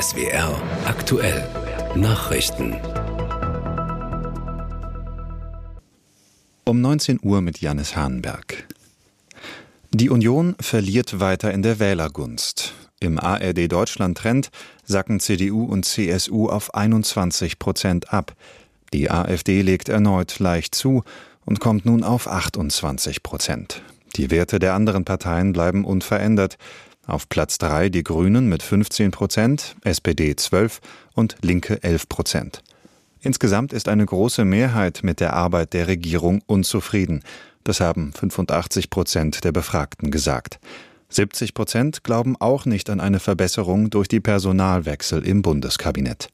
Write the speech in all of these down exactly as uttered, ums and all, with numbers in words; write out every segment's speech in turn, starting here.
S W R aktuell Nachrichten. Um neunzehn Uhr mit Jannis Hahnberg. Die Union verliert weiter in der Wählergunst. Im A R D-Deutschland-Trend sacken C D U und C S U auf einundzwanzig Prozent ab. Die AfD legt erneut leicht zu und kommt nun auf achtundzwanzig Prozent. Die Werte der anderen Parteien bleiben unverändert. Auf Platz drei die Grünen mit fünfzehn Prozent, S P D zwölf und Linke elf Prozent. Insgesamt ist eine große Mehrheit mit der Arbeit der Regierung unzufrieden. Das haben fünfundachtzig Prozent der Befragten gesagt. siebzig Prozent glauben auch nicht an eine Verbesserung durch die Personalwechsel im Bundeskabinett.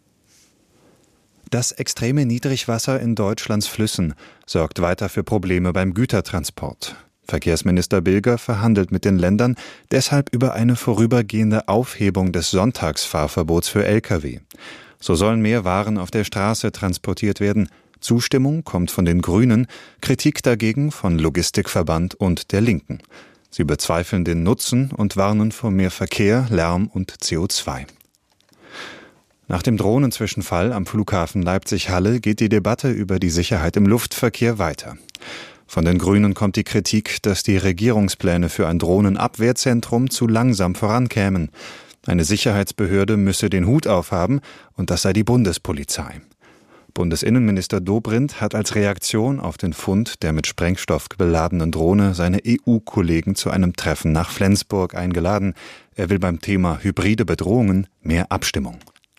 Das extreme Niedrigwasser in Deutschlands Flüssen sorgt weiter für Probleme beim Gütertransport. Verkehrsminister Bilger verhandelt mit den Ländern deshalb über eine vorübergehende Aufhebung des Sonntagsfahrverbots für L K W. So sollen mehr Waren auf der Straße transportiert werden. Zustimmung kommt von den Grünen, Kritik dagegen von Logistikverband und der Linken. Sie bezweifeln den Nutzen und warnen vor mehr Verkehr, Lärm und C O zwei. Nach dem Drohnenzwischenfall am Flughafen Leipzig-Halle geht die Debatte über die Sicherheit im Luftverkehr weiter. Von den Grünen kommt die Kritik, dass die Regierungspläne für ein Drohnenabwehrzentrum zu langsam vorankämen. Eine Sicherheitsbehörde müsse den Hut aufhaben und das sei die Bundespolizei. Bundesinnenminister Dobrindt hat als Reaktion auf den Fund der mit Sprengstoff beladenen Drohne seine E U-Kollegen zu einem Treffen nach Flensburg eingeladen. Er will beim Thema hybride Bedrohungen mehr Abstimmung.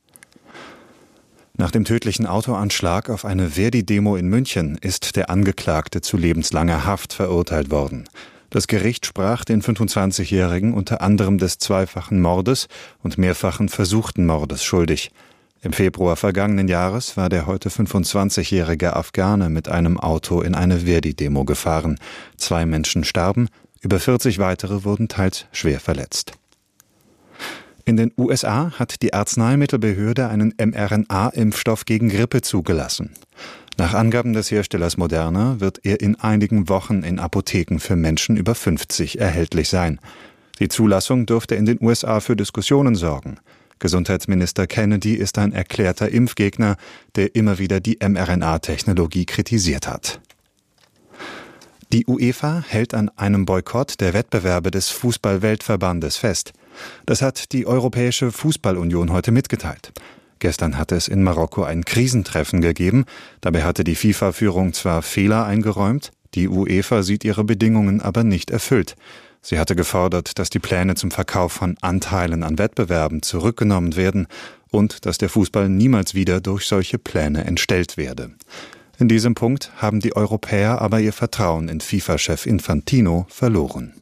Nach dem tödlichen Autoanschlag auf eine Verdi-Demo in München ist der Angeklagte zu lebenslanger Haft verurteilt worden. Das Gericht sprach den fünfundzwanzigjährigen unter anderem des zweifachen Mordes und mehrfachen versuchten Mordes schuldig. Im Februar vergangenen Jahres war der heute fünfundzwanzigjährige Afghane mit einem Auto in eine Verdi-Demo gefahren. Zwei Menschen starben, über vierzig weitere wurden teils schwer verletzt. In den U S A hat die Arzneimittelbehörde einen mRNA-Impfstoff gegen Grippe zugelassen. Nach Angaben des Herstellers Moderna wird er in einigen Wochen in Apotheken für Menschen über fünfzig erhältlich sein. Die Zulassung dürfte in den U S A für Diskussionen sorgen. Gesundheitsminister Kennedy ist ein erklärter Impfgegner, der immer wieder die mRNA-Technologie kritisiert hat. Die UEFA hält an einem Boykott der Wettbewerbe des Fußball-Weltverbandes fest. Das hat die Europäische Fußballunion heute mitgeteilt. Gestern hatte es in Marokko ein Krisentreffen gegeben. Dabei hatte die FIFA-Führung zwar Fehler eingeräumt, die UEFA sieht ihre Bedingungen aber nicht erfüllt. Sie hatte gefordert, dass die Pläne zum Verkauf von Anteilen an Wettbewerben zurückgenommen werden und dass der Fußball niemals wieder durch solche Pläne entstellt werde. In diesem Punkt haben die Europäer aber ihr Vertrauen in FIFA-Chef Infantino verloren.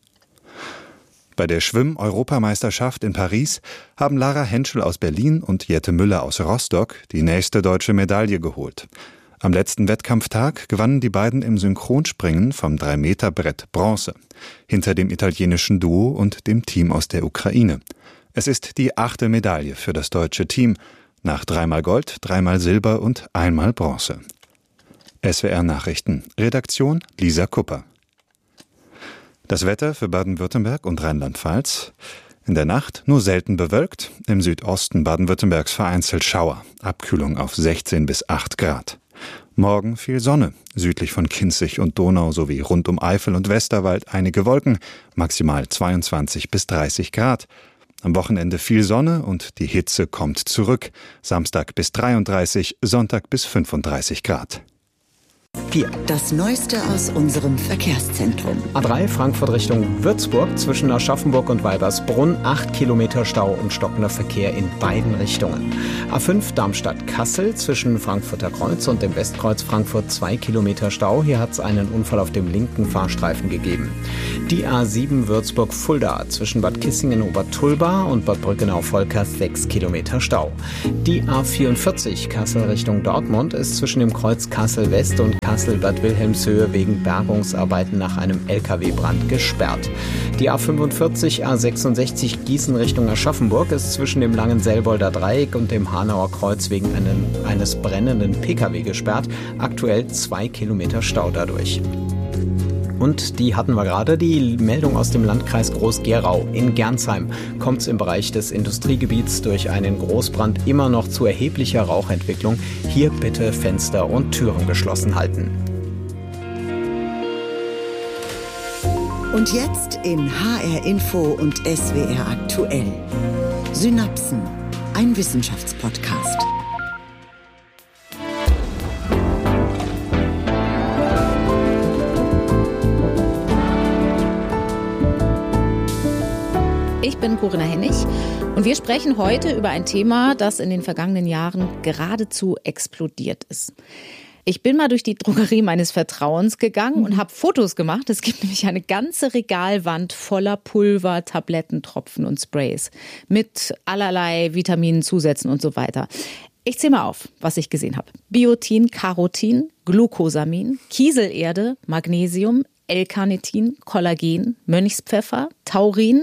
Bei der Schwimm-Europameisterschaft in Paris haben Lara Henschel aus Berlin und Jette Müller aus Rostock die nächste deutsche Medaille geholt. Am letzten Wettkampftag gewannen die beiden im Synchronspringen vom drei Meter Brett Bronze, hinter dem italienischen Duo und dem Team aus der Ukraine. Es ist die achte Medaille für das deutsche Team, nach dreimal Gold, dreimal Silber und einmal Bronze. S W R Nachrichten, Redaktion Lisa Kupper. Das Wetter für Baden-Württemberg und Rheinland-Pfalz. In der Nacht nur selten bewölkt, im Südosten Baden-Württembergs vereinzelt Schauer, Abkühlung auf sechzehn bis acht Grad. Morgen viel Sonne, südlich von Kinzig und Donau sowie rund um Eifel und Westerwald einige Wolken, maximal zweiundzwanzig bis dreißig Grad. Am Wochenende viel Sonne und die Hitze kommt zurück, Samstag bis dreiunddreißig, Sonntag bis fünfunddreißig Grad. vier. Das Neueste aus unserem Verkehrszentrum. A drei Frankfurt Richtung Würzburg zwischen Aschaffenburg und Weibersbrunn acht Kilometer Stau und stockender Verkehr in beiden Richtungen. A fünf Darmstadt-Kassel zwischen Frankfurter Kreuz und dem Westkreuz Frankfurt zwei Kilometer Stau. Hier hat es einen Unfall auf dem linken Fahrstreifen gegeben. Die A sieben Würzburg-Fulda zwischen Bad Kissingen-Obertulba und Bad Brückenau-Volkers sechs Kilometer Stau. Die A vierundvierzig Kassel Richtung Dortmund ist zwischen dem Kreuz Kassel-West und Kassel-Bad Wilhelmshöhe wegen Bergungsarbeiten nach einem L K W-Brand gesperrt. Die A fünfundvierzig A sechsundsechzig Gießen Richtung Aschaffenburg ist zwischen dem langen Selbolder Dreieck und dem Hanauer Kreuz wegen einen, eines brennenden P K W gesperrt. Aktuell zwei Kilometer Stau dadurch. Und die hatten wir gerade, die Meldung aus dem Landkreis Groß-Gerau. In Gernsheim kommt es im Bereich des Industriegebiets durch einen Großbrand immer noch zu erheblicher Rauchentwicklung. Hier bitte Fenster und Türen geschlossen halten. Und jetzt in H R Info und S W R aktuell. Synapsen, ein Wissenschaftspodcast. Ich bin Corinna Hennig und wir sprechen heute über ein Thema, das in den vergangenen Jahren geradezu explodiert ist. Ich bin mal durch die Drogerie meines Vertrauens gegangen und habe Fotos gemacht. Es gibt nämlich eine ganze Regalwand voller Pulver, Tabletten, Tropfen und Sprays mit allerlei Vitaminzusätzen und so weiter. Ich zähle mal auf, was ich gesehen habe. Biotin, Carotin, Glucosamin, Kieselerde, Magnesium, L-Carnitin, Kollagen, Mönchspfeffer, Taurin,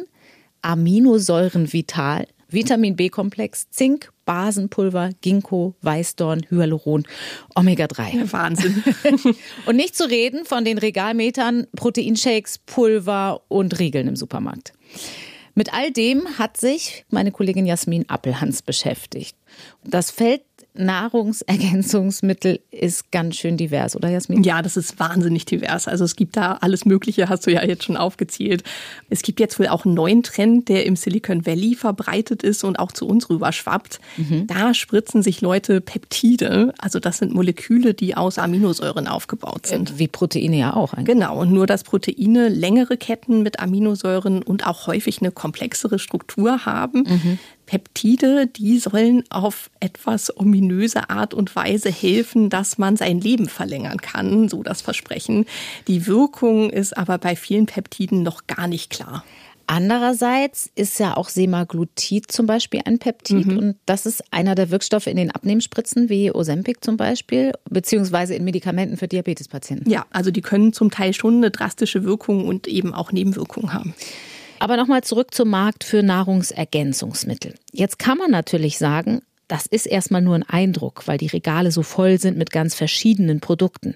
Aminosäuren Vital, Vitamin B-Komplex, Zink, Basenpulver, Ginkgo, Weißdorn, Hyaluron, Omega drei. Ja, Wahnsinn. Und nicht zu reden von den Regalmetern, Proteinshakes, Pulver und Riegeln im Supermarkt. Mit all dem hat sich meine Kollegin Jasmin Appelhans beschäftigt. Das Feld Nahrungsergänzungsmittel ist ganz schön divers, oder Jasmin? Ja, das ist wahnsinnig divers. Also es gibt da alles Mögliche, hast du ja jetzt schon aufgezählt. Es gibt jetzt wohl auch einen neuen Trend, der im Silicon Valley verbreitet ist und auch zu uns rüber schwappt. Mhm. Da spritzen sich Leute Peptide, also das sind Moleküle, die aus Aminosäuren aufgebaut sind. Wie Proteine ja auch eigentlich. Genau, und nur dass Proteine längere Ketten mit Aminosäuren und auch häufig eine komplexere Struktur haben. Mhm. Peptide, die sollen auf etwas ominöse Art und Weise helfen, dass man sein Leben verlängern kann, so das Versprechen. Die Wirkung ist aber bei vielen Peptiden noch gar nicht klar. Andererseits ist ja auch Semaglutid zum Beispiel ein Peptid mhm. und das ist einer der Wirkstoffe in den Abnehmspritzen wie Ozempic zum Beispiel, beziehungsweise in Medikamenten für Diabetespatienten. Ja, also die können zum Teil schon eine drastische Wirkung und eben auch Nebenwirkungen haben. Aber nochmal zurück zum Markt für Nahrungsergänzungsmittel. Jetzt kann man natürlich sagen, das ist erstmal nur ein Eindruck, weil die Regale so voll sind mit ganz verschiedenen Produkten.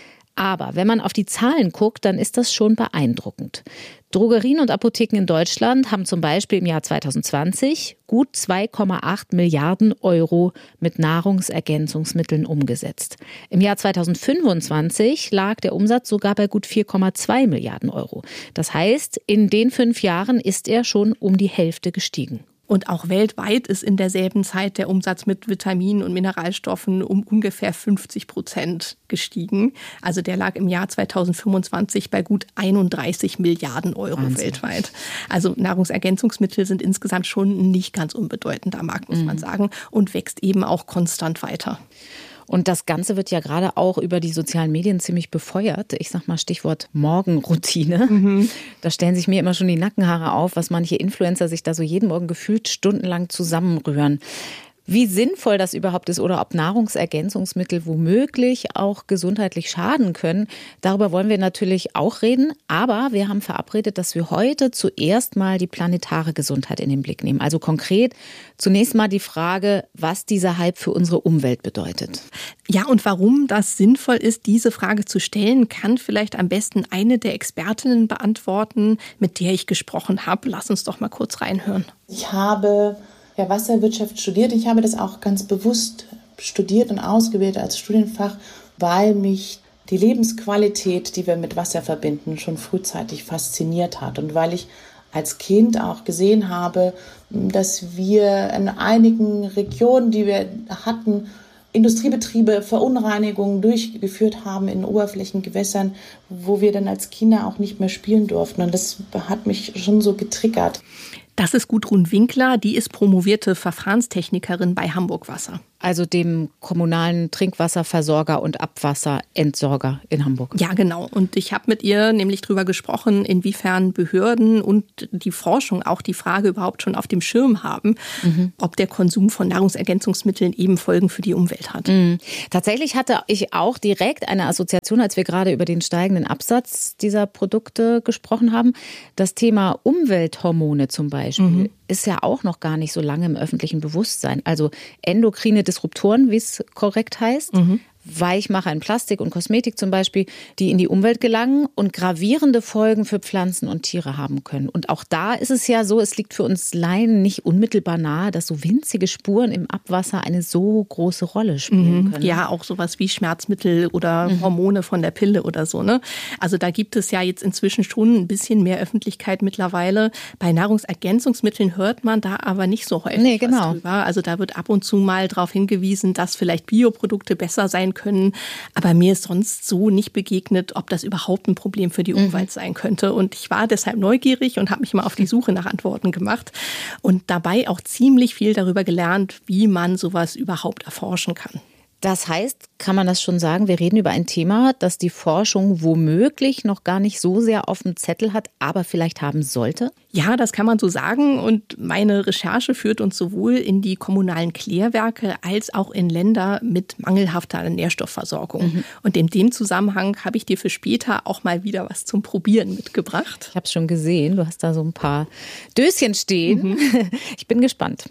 Aber wenn man auf die Zahlen guckt, dann ist das schon beeindruckend. Drogerien und Apotheken in Deutschland haben zum Beispiel im Jahr zwanzig zwanzig gut zwei Komma acht Milliarden Euro mit Nahrungsergänzungsmitteln umgesetzt. Im Jahr zwanzig fünfundzwanzig lag der Umsatz sogar bei gut vier Komma zwei Milliarden Euro. Das heißt, in den fünf Jahren ist er schon um die Hälfte gestiegen. Und auch weltweit ist in derselben Zeit der Umsatz mit Vitaminen und Mineralstoffen um ungefähr fünfzig Prozent gestiegen. Also der lag im Jahr zwanzig fünfundzwanzig bei gut einunddreißig Milliarden Euro Wahnsinn. Weltweit. Also Nahrungsergänzungsmittel sind insgesamt schon ein nicht ganz unbedeutender Markt, muss mhm. man sagen, und wächst eben auch konstant weiter. Und das Ganze wird ja gerade auch über die sozialen Medien ziemlich befeuert. Ich sag mal Stichwort Morgenroutine. Mhm. Da stellen sich mir immer schon die Nackenhaare auf, was manche Influencer sich da so jeden Morgen gefühlt stundenlang zusammenrühren. Wie sinnvoll das überhaupt ist oder ob Nahrungsergänzungsmittel womöglich auch gesundheitlich schaden können, darüber wollen wir natürlich auch reden. Aber wir haben verabredet, dass wir heute zuerst mal die planetare Gesundheit in den Blick nehmen. Also konkret zunächst mal die Frage, was dieser Hype für unsere Umwelt bedeutet. Ja, und warum das sinnvoll ist, diese Frage zu stellen, kann vielleicht am besten eine der Expertinnen beantworten, mit der ich gesprochen habe. Lass uns doch mal kurz reinhören. Ich habe ja, Wasserwirtschaft studiert. Ich habe das auch ganz bewusst studiert und ausgewählt als Studienfach, weil mich die Lebensqualität, die wir mit Wasser verbinden, schon frühzeitig fasziniert hat. Und weil ich als Kind auch gesehen habe, dass wir in einigen Regionen, die wir hatten, Industriebetriebe Verunreinigungen durchgeführt haben in Oberflächengewässern, wo wir dann als Kinder auch nicht mehr spielen durften. Und das hat mich schon so getriggert. Das ist Gudrun Winkler, die ist promovierte Verfahrenstechnikerin bei Hamburg Wasser. Also dem kommunalen Trinkwasserversorger und Abwasserentsorger in Hamburg. Ja, genau. Und ich habe mit ihr nämlich drüber gesprochen, inwiefern Behörden und die Forschung auch die Frage überhaupt schon auf dem Schirm haben, mhm. ob der Konsum von Nahrungsergänzungsmitteln eben Folgen für die Umwelt hat. Mhm. Tatsächlich hatte ich auch direkt eine Assoziation, als wir gerade über den steigenden Absatz dieser Produkte gesprochen haben. Das Thema Umwelthormone zum Beispiel mhm. ist ja auch noch gar nicht so lange im öffentlichen Bewusstsein. Also endokrine Disruptoren, wie es korrekt heißt. Mhm. Weichmacher in Plastik und Kosmetik zum Beispiel, die in die Umwelt gelangen und gravierende Folgen für Pflanzen und Tiere haben können. Und auch da ist es ja so, es liegt für uns Laien nicht unmittelbar nahe, dass so winzige Spuren im Abwasser eine so große Rolle spielen mhm. können. Ja, auch sowas wie Schmerzmittel oder mhm. Hormone von der Pille oder so, ne? Also da gibt es ja jetzt inzwischen schon ein bisschen mehr Öffentlichkeit mittlerweile. Bei Nahrungsergänzungsmitteln hört man da aber nicht so häufig nee, genau. was drüber. Also da wird ab und zu mal darauf hingewiesen, dass vielleicht Bioprodukte besser sein können. Aber mir ist sonst so nicht begegnet, ob das überhaupt ein Problem für die Umwelt mhm. sein könnte. Und ich war deshalb neugierig und habe mich mal auf die Suche nach Antworten gemacht und dabei auch ziemlich viel darüber gelernt, wie man sowas überhaupt erforschen kann. Das heißt, kann man das schon sagen, wir reden über ein Thema, das die Forschung womöglich noch gar nicht so sehr auf dem Zettel hat, aber vielleicht haben sollte? Ja, das kann man so sagen. Und meine Recherche führt uns sowohl in die kommunalen Klärwerke als auch in Länder mit mangelhafter Nährstoffversorgung. Mhm. Und in dem Zusammenhang habe ich dir für später auch mal wieder was zum Probieren mitgebracht. Ich habe es schon gesehen, du hast da so ein paar Döschen stehen. Mhm. Ich bin gespannt.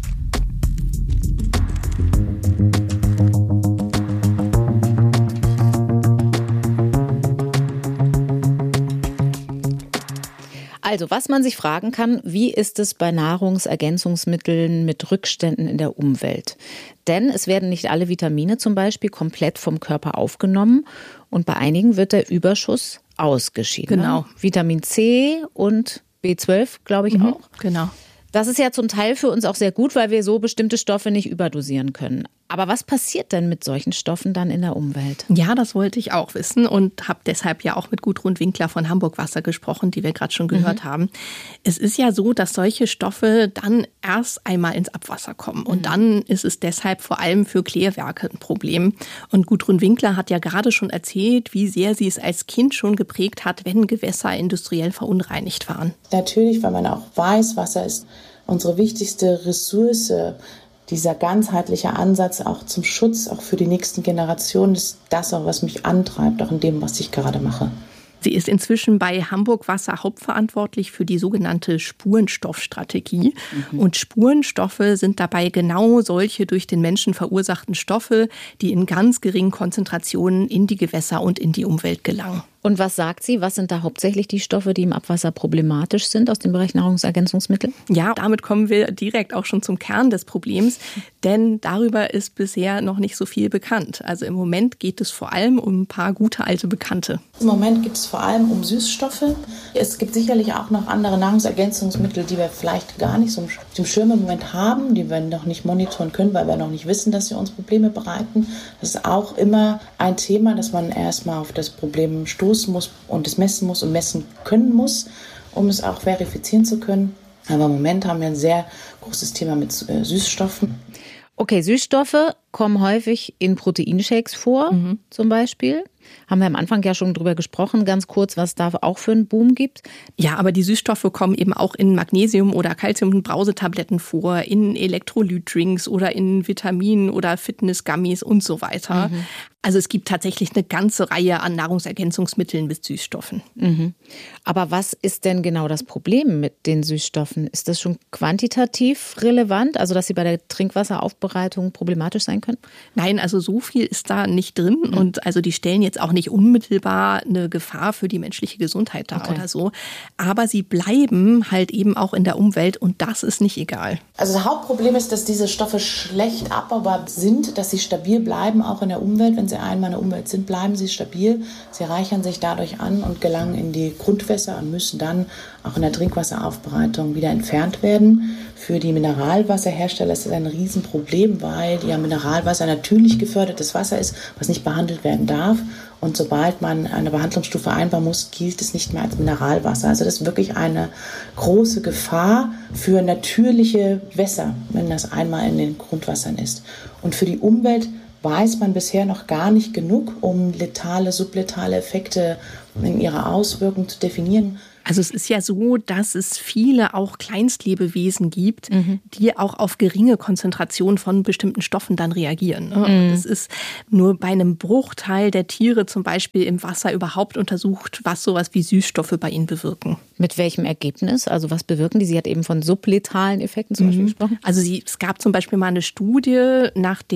Also, was man sich fragen kann, wie ist es bei Nahrungsergänzungsmitteln mit Rückständen in der Umwelt? Denn es werden nicht alle Vitamine zum Beispiel komplett vom Körper aufgenommen und bei einigen wird der Überschuss ausgeschieden. Genau. Ne? Vitamin C und B zwölf, glaube ich, mhm, auch. Genau. Das ist ja zum Teil für uns auch sehr gut, weil wir so bestimmte Stoffe nicht überdosieren können. Aber was passiert denn mit solchen Stoffen dann in der Umwelt? Ja, das wollte ich auch wissen und habe deshalb ja auch mit Gudrun Winkler von Hamburg Wasser gesprochen, die wir gerade schon gehört mhm. haben. Es ist ja so, dass solche Stoffe dann erst einmal ins Abwasser kommen. Und mhm. dann ist es deshalb vor allem für Klärwerke ein Problem. Und Gudrun Winkler hat ja gerade schon erzählt, wie sehr sie es als Kind schon geprägt hat, wenn Gewässer industriell verunreinigt waren. Natürlich, weil man auch weiß, Wasser ist unsere wichtigste Ressource. Dieser ganzheitliche Ansatz auch zum Schutz, auch für die nächsten Generationen, ist das auch, was mich antreibt, auch in dem, was ich gerade mache. Sie ist inzwischen bei Hamburg Wasser hauptverantwortlich für die sogenannte Spurenstoffstrategie. Mhm. Und Spurenstoffe sind dabei genau solche durch den Menschen verursachten Stoffe, die in ganz geringen Konzentrationen in die Gewässer und in die Umwelt gelangen. Und was sagt sie? Was sind da hauptsächlich die Stoffe, die im Abwasser problematisch sind aus dem Bereich Nahrungsergänzungsmittel? Ja, damit kommen wir direkt auch schon zum Kern des Problems, denn darüber ist bisher noch nicht so viel bekannt. Also im Moment geht es vor allem um ein paar gute alte Bekannte. Im Moment geht es vor allem um Süßstoffe. Es gibt sicherlich auch noch andere Nahrungsergänzungsmittel, die wir vielleicht gar nicht so auf dem Schirm im Moment haben, die wir noch nicht monitoren können, weil wir noch nicht wissen, dass sie uns Probleme bereiten. Das ist auch immer ein Thema, dass man erstmal auf das Problem stoßen muss und es messen muss und messen können muss, um es auch verifizieren zu können. Aber im Moment haben wir ein sehr großes Thema mit Süßstoffen. Okay, Süßstoffe kommen häufig in Proteinshakes vor, mhm. zum Beispiel. Haben wir am Anfang ja schon drüber gesprochen, ganz kurz, was da auch für einen Boom gibt. Ja, aber die Süßstoffe kommen eben auch in Magnesium- oder Calcium-Brausetabletten vor, in Elektrolytdrinks oder in Vitaminen- oder Fitness-Gummies und so weiter. Mhm. Also es gibt tatsächlich eine ganze Reihe an Nahrungsergänzungsmitteln mit Süßstoffen. Mhm. Aber was ist denn genau das Problem mit den Süßstoffen? Ist das schon quantitativ relevant, also dass sie bei der Trinkwasseraufbereitung problematisch sein können? Nein, also so viel ist da nicht drin. Mhm. Und also die stellen jetzt auch nicht unmittelbar eine Gefahr für die menschliche Gesundheit dar okay. oder so. Aber sie bleiben halt eben auch in der Umwelt und das ist nicht egal. Also das Hauptproblem ist, dass diese Stoffe schlecht abbaubar sind, dass sie stabil bleiben, auch in der Umwelt. Wenn sie einmal in der Umwelt sind, bleiben sie stabil. Sie reichern sich dadurch an und gelangen in die Grundwässer und müssen dann auch in der Trinkwasseraufbereitung wieder entfernt werden. Für die Mineralwasserhersteller ist das ein Riesenproblem, weil ja Mineralwasser natürlich gefördertes Wasser ist, was nicht behandelt werden darf. Und sobald man eine Behandlungsstufe einbauen muss, gilt es nicht mehr als Mineralwasser. Also das ist wirklich eine große Gefahr für natürliche Wässer, wenn das einmal in den Grundwassern ist. Und für die Umwelt weiß man bisher noch gar nicht genug, um letale, subletale Effekte in ihrer Auswirkung zu definieren. Also es ist ja so, dass es viele auch Kleinstlebewesen gibt, mhm. die auch auf geringe Konzentration von bestimmten Stoffen dann reagieren. Mhm. Das ist nur bei einem Bruchteil der Tiere zum Beispiel im Wasser überhaupt untersucht, was sowas wie Süßstoffe bei ihnen bewirken. Mit welchem Ergebnis? Also was bewirken die? Sie hat eben von subletalen Effekten zum Beispiel mhm. gesprochen. Also sie, es gab zum Beispiel mal eine Studie, nach der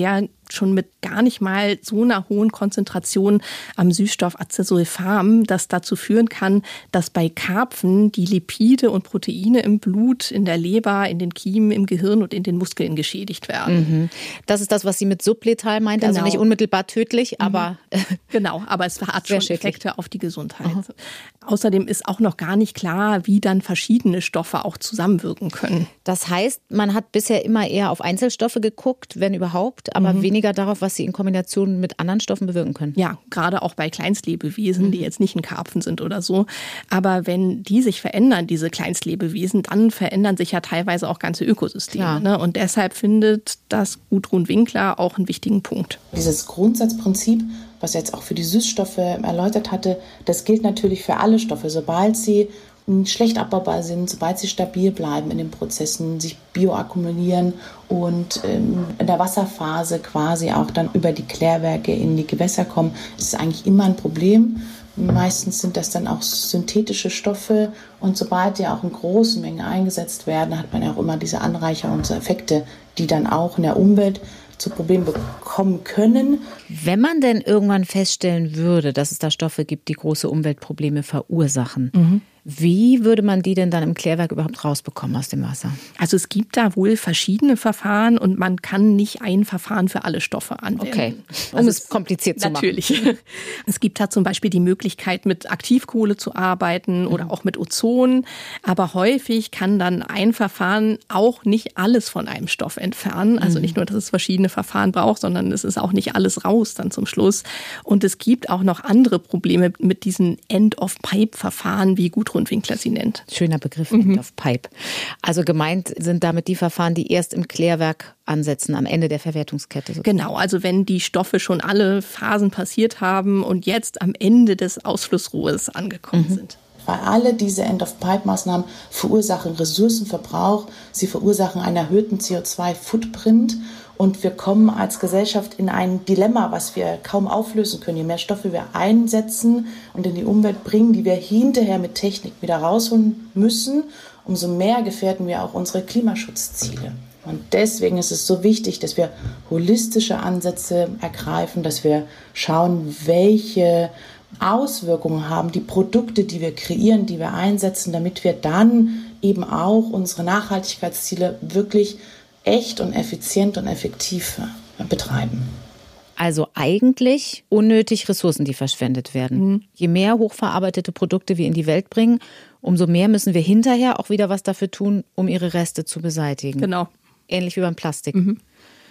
schon mit gar nicht mal so einer hohen Konzentration am Süßstoff Acesulfam, das dazu führen kann, dass bei Karpfen die Lipide und Proteine im Blut, in der Leber, in den Kiemen, im Gehirn und in den Muskeln geschädigt werden. Mhm. Das ist das, was sie mit subletal meint, genau. Also nicht unmittelbar tödlich, mhm. aber genau, aber es hat schon schädlich. Effekte auf die Gesundheit. Aha. Außerdem ist auch noch gar nicht klar, wie dann verschiedene Stoffe auch zusammenwirken können. Das heißt, man hat bisher immer eher auf Einzelstoffe geguckt, wenn überhaupt, aber mhm. weniger darauf, was sie in Kombination mit anderen Stoffen bewirken können. Ja, gerade auch bei Kleinstlebewesen, mhm. die jetzt nicht ein Karpfen sind oder so. Aber wenn die sich verändern, diese Kleinstlebewesen, dann verändern sich ja teilweise auch ganze Ökosysteme. Ja. Ne? Und deshalb findet das Gudrun Winkler auch einen wichtigen Punkt. Dieses Grundsatzprinzip, was er jetzt auch für die Süßstoffe erläutert hatte, das gilt natürlich für alle Stoffe. Sobald sie schlecht abbaubar sind, sobald sie stabil bleiben in den Prozessen, sich bioakkumulieren und ähm, in der Wasserphase quasi auch dann über die Klärwerke in die Gewässer kommen, ist es eigentlich immer ein Problem. Meistens sind das dann auch synthetische Stoffe und sobald die auch in großen Mengen eingesetzt werden, hat man ja auch immer diese Anreicherungseffekte, die dann auch in der Umwelt zu Problemen bekommen können. Wenn man denn irgendwann feststellen würde, dass es da Stoffe gibt, die große Umweltprobleme verursachen, mhm. wie würde man die denn dann im Klärwerk überhaupt rausbekommen aus dem Wasser? Also es gibt da wohl verschiedene Verfahren und man kann nicht ein Verfahren für alle Stoffe anwenden. Okay, um also es kompliziert zu natürlich. machen. Natürlich. Es gibt da zum Beispiel die Möglichkeit, mit Aktivkohle zu arbeiten mhm. oder auch mit Ozon. Aber häufig kann dann ein Verfahren auch nicht alles von einem Stoff entfernen. Also nicht nur, dass es verschiedene Verfahren braucht, sondern es ist auch nicht alles raus dann zum Schluss. Und es gibt auch noch andere Probleme mit diesen End-of-Pipe-Verfahren, wie Gudrun Winkler sie nennt. Schöner Begriff, mhm. End of Pipe. Also gemeint sind damit die Verfahren, die erst im Klärwerk ansetzen, am Ende der Verwertungskette. Sozusagen. Genau, also wenn die Stoffe schon alle Phasen passiert haben und jetzt am Ende des Ausflussrohres angekommen mhm. sind. Weil alle diese End-of-Pipe-Maßnahmen verursachen Ressourcenverbrauch, sie verursachen einen erhöhten C O zwei Footprint und wir kommen als Gesellschaft in ein Dilemma, was wir kaum auflösen können. Je mehr Stoffe wir einsetzen und in die Umwelt bringen, die wir hinterher mit Technik wieder rausholen müssen, umso mehr gefährden wir auch unsere Klimaschutzziele. Und deswegen ist es so wichtig, dass wir holistische Ansätze ergreifen, dass wir schauen, welche Auswirkungen haben die Produkte, die wir kreieren, die wir einsetzen, damit wir dann eben auch unsere Nachhaltigkeitsziele wirklich echt und effizient und effektiv betreiben. Also eigentlich unnötig Ressourcen, die verschwendet werden. Mhm. Je mehr hochverarbeitete Produkte wir in die Welt bringen, umso mehr müssen wir hinterher auch wieder was dafür tun, um ihre Reste zu beseitigen. Genau. Ähnlich wie beim Plastik. Mhm.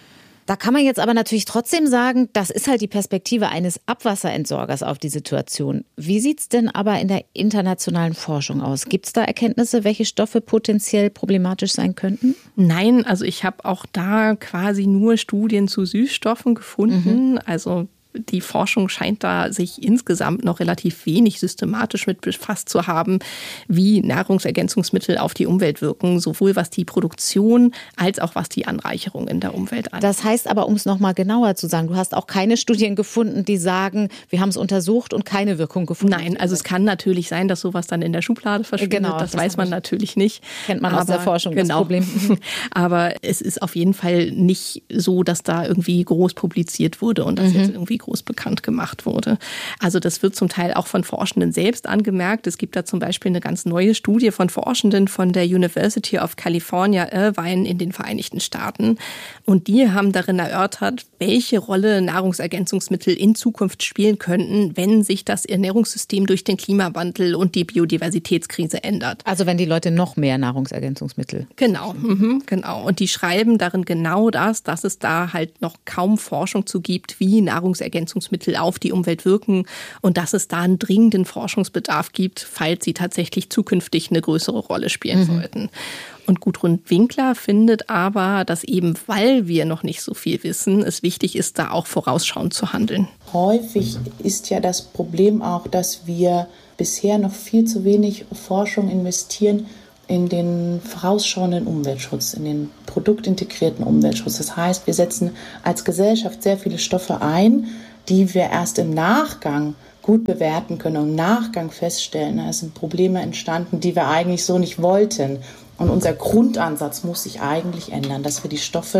Da kann man jetzt aber natürlich trotzdem sagen, das ist halt die Perspektive eines Abwasserentsorgers auf die Situation. Wie sieht es denn aber in der internationalen Forschung aus? Gibt es da Erkenntnisse, welche Stoffe potenziell problematisch sein könnten? Nein, also ich habe auch da quasi nur Studien zu Süßstoffen gefunden. Mhm. Also die Forschung scheint da sich insgesamt noch relativ wenig systematisch mit befasst zu haben, wie Nahrungsergänzungsmittel auf die Umwelt wirken, sowohl was die Produktion als auch was die Anreicherung in der Umwelt angeht. Das heißt aber, um es noch mal genauer zu sagen, du hast auch keine Studien gefunden, die sagen, wir haben es untersucht und keine Wirkung gefunden. Nein, also es kann natürlich sein, dass sowas dann in der Schublade verschwindet. Genau, das, das weiß man natürlich nicht. Kennt man aber, aus der Forschung, genau. Das Problem. Aber es ist auf jeden Fall nicht so, dass da irgendwie groß publiziert wurde und das mhm. jetzt irgendwie groß bekannt gemacht wurde. Also das wird zum Teil auch von Forschenden selbst angemerkt. Es gibt da zum Beispiel eine ganz neue Studie von Forschenden von der University of California, Irvine in den Vereinigten Staaten. Und die haben darin erörtert, welche Rolle Nahrungsergänzungsmittel in Zukunft spielen könnten, wenn sich das Ernährungssystem durch den Klimawandel und die Biodiversitätskrise ändert. Also wenn die Leute noch mehr Nahrungsergänzungsmittel. Genau, mhm, genau. Und die schreiben darin genau das, dass es da halt noch kaum Forschung zu gibt, wie Nahrungsergänzungsmittel auf die Umwelt wirken und dass es da einen dringenden Forschungsbedarf gibt, falls sie tatsächlich zukünftig eine größere Rolle spielen mhm. sollten. Und Gudrun Winkler findet aber, dass eben, weil wir noch nicht so viel wissen, es wichtig ist, da auch vorausschauend zu handeln. Häufig ist ja das Problem auch, dass wir bisher noch viel zu wenig Forschung investieren in den vorausschauenden Umweltschutz, in den produktintegrierten Umweltschutz. Das heißt, wir setzen als Gesellschaft sehr viele Stoffe ein, die wir erst im Nachgang gut bewerten können und im Nachgang feststellen, es sind Probleme entstanden, die wir eigentlich so nicht wollten. Und unser Grundansatz muss sich eigentlich ändern, dass wir die Stoffe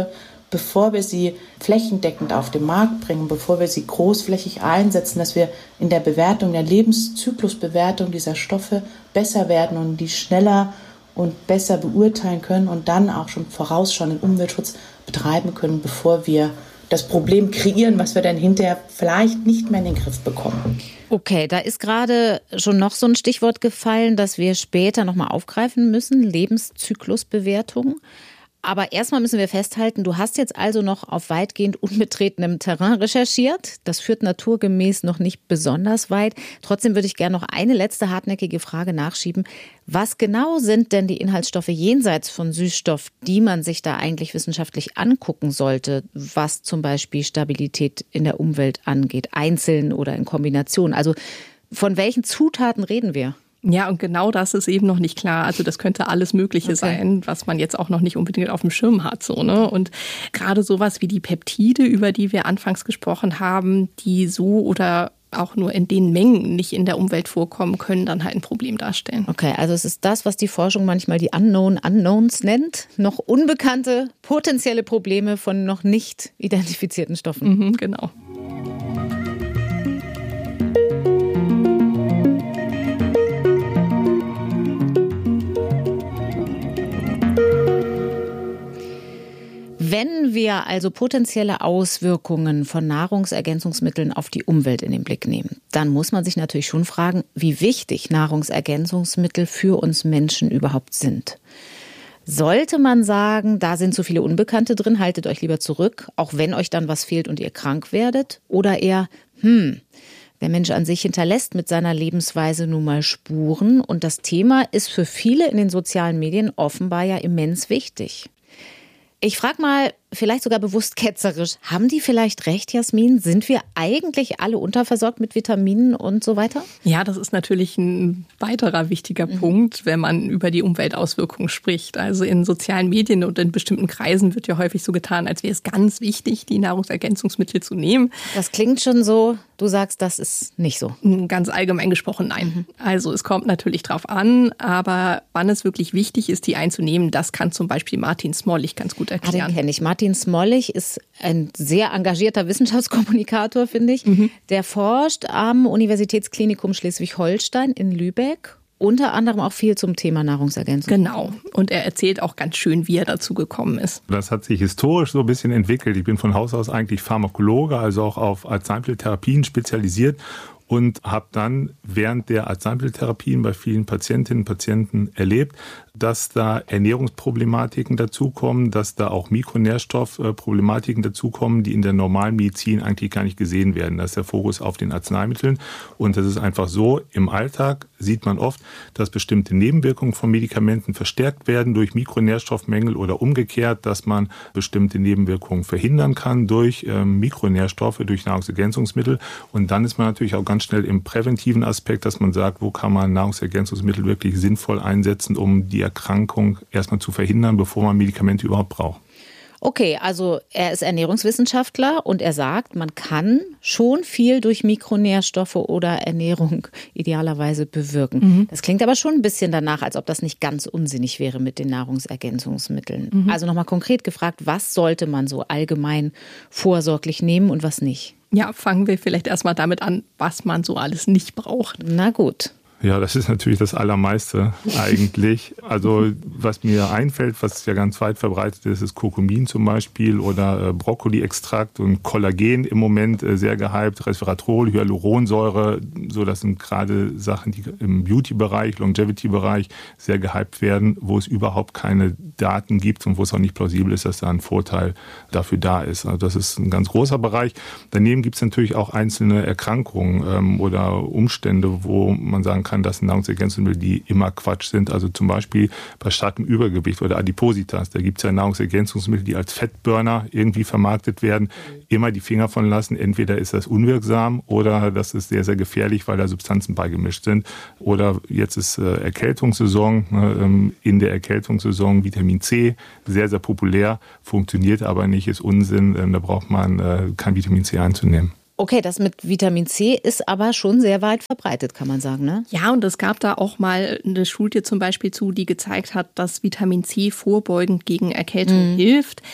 bevor wir sie flächendeckend auf den Markt bringen, bevor wir sie großflächig einsetzen, dass wir in der Bewertung, der Lebenszyklusbewertung dieser Stoffe besser werden und die schneller und besser beurteilen können und dann auch schon vorausschauenden Umweltschutz betreiben können, bevor wir das Problem kreieren, was wir dann hinterher vielleicht nicht mehr in den Griff bekommen. Okay, da ist gerade schon noch so ein Stichwort gefallen, das wir später nochmal aufgreifen müssen, Lebenszyklusbewertung. Aber erstmal müssen wir festhalten, du hast jetzt also noch auf weitgehend unbetretenem Terrain recherchiert. Das führt naturgemäß noch nicht besonders weit. Trotzdem würde ich gerne noch eine letzte hartnäckige Frage nachschieben. Was genau sind denn die Inhaltsstoffe jenseits von Süßstoff, die man sich da eigentlich wissenschaftlich angucken sollte, was zum Beispiel Stabilität in der Umwelt angeht, einzeln oder in Kombination? Also von welchen Zutaten reden wir? Ja, und genau das ist eben noch nicht klar. Also das könnte alles Mögliche okay. sein, was man jetzt auch noch nicht unbedingt auf dem Schirm hat. So, ne? Und gerade sowas wie die Peptide, über die wir anfangs gesprochen haben, die so oder auch nur in den Mengen nicht in der Umwelt vorkommen, können dann halt ein Problem darstellen. Okay, also es ist das, was die Forschung manchmal die Unknown Unknowns nennt. Noch unbekannte potenzielle Probleme von noch nicht identifizierten Stoffen. Mhm, genau. Wenn wir also potenzielle Auswirkungen von Nahrungsergänzungsmitteln auf die Umwelt in den Blick nehmen, dann muss man sich natürlich schon fragen, wie wichtig Nahrungsergänzungsmittel für uns Menschen überhaupt sind. Sollte man sagen, da sind so viele Unbekannte drin, haltet euch lieber zurück, auch wenn euch dann was fehlt und ihr krank werdet? Oder eher, hm, der Mensch an sich hinterlässt mit seiner Lebensweise nun mal Spuren und das Thema ist für viele in den sozialen Medien offenbar ja immens wichtig. Ich frage mal, vielleicht sogar bewusst ketzerisch, haben die vielleicht recht, Jasmin? Sind wir eigentlich alle unterversorgt mit Vitaminen und so weiter? Ja, das ist natürlich ein weiterer wichtiger mhm. Punkt, wenn man über die Umweltauswirkungen spricht. Also in sozialen Medien und in bestimmten Kreisen wird ja häufig so getan, als wäre es ganz wichtig, die Nahrungsergänzungsmittel zu nehmen. Das klingt schon so, du sagst, das ist nicht so. Ganz allgemein gesprochen, nein. Mhm. Also es kommt natürlich drauf an, aber wann es wirklich wichtig ist, die einzunehmen, das kann zum Beispiel Martin Smollich ganz gut erklären. Ah, den kenne ich. Martin Smollich ist ein sehr engagierter Wissenschaftskommunikator, finde ich. Mhm. Der forscht am Universitätsklinikum Schleswig-Holstein in Lübeck. Unter anderem auch viel zum Thema Nahrungsergänzung. Genau. Und er erzählt auch ganz schön, wie er dazu gekommen ist. Das hat sich historisch so ein bisschen entwickelt. Ich bin von Haus aus eigentlich Pharmakologe, also auch auf Arzneimitteltherapien spezialisiert. Und habe dann während der Arzneimitteltherapien bei vielen Patientinnen und Patienten erlebt, dass da Ernährungsproblematiken dazukommen, dass da auch Mikronährstoffproblematiken dazukommen, die in der normalen Medizin eigentlich gar nicht gesehen werden. Das ist der Fokus auf den Arzneimitteln. Und das ist einfach so, im Alltag sieht man oft, dass bestimmte Nebenwirkungen von Medikamenten verstärkt werden durch Mikronährstoffmängel oder umgekehrt, dass man bestimmte Nebenwirkungen verhindern kann durch ähm, Mikronährstoffe, durch Nahrungsergänzungsmittel. Und dann ist man natürlich auch ganz schnell im präventiven Aspekt, dass man sagt, wo kann man Nahrungsergänzungsmittel wirklich sinnvoll einsetzen, um die Erkrankung erstmal zu verhindern, bevor man Medikamente überhaupt braucht. Okay, also er ist Ernährungswissenschaftler und er sagt, man kann schon viel durch Mikronährstoffe oder Ernährung idealerweise bewirken. Mhm. Das klingt aber schon ein bisschen danach, als ob das nicht ganz unsinnig wäre mit den Nahrungsergänzungsmitteln. Mhm. Also nochmal konkret gefragt, was sollte man so allgemein vorsorglich nehmen und was nicht? Ja, fangen wir vielleicht erstmal damit an, was man so alles nicht braucht. Na gut. Ja, das ist natürlich das Allermeiste eigentlich. Also was mir einfällt, was ja ganz weit verbreitet ist, ist Kurkumin zum Beispiel oder äh, Brokkoli-Extrakt und Kollagen im Moment äh, sehr gehypt, Resveratrol, Hyaluronsäure. So, das sind gerade Sachen, die im Beauty-Bereich, Longevity-Bereich sehr gehypt werden, wo es überhaupt keine Daten gibt und wo es auch nicht plausibel ist, dass da ein Vorteil dafür da ist. Also das ist ein ganz großer Bereich. Daneben gibt es natürlich auch einzelne Erkrankungen ähm, oder Umstände, wo man sagen kann, dass Nahrungsergänzungsmittel, die immer Quatsch sind, also zum Beispiel bei starkem Übergewicht oder Adipositas, da gibt es ja Nahrungsergänzungsmittel, die als Fettburner irgendwie vermarktet werden, immer die Finger von lassen, entweder ist das unwirksam oder das ist sehr, sehr gefährlich, weil da Substanzen beigemischt sind. Oder jetzt ist äh, Erkältungssaison, ne, in der Erkältungssaison Vitamin C, sehr, sehr populär, funktioniert aber nicht, ist Unsinn, äh, da braucht man äh, kein Vitamin C einzunehmen. Okay, das mit Vitamin C ist aber schon sehr weit verbreitet, kann man sagen, ne? Ja, und es gab da auch mal eine Studie zum Beispiel zu, die gezeigt hat, dass Vitamin C vorbeugend gegen Erkältung mhm. hilft.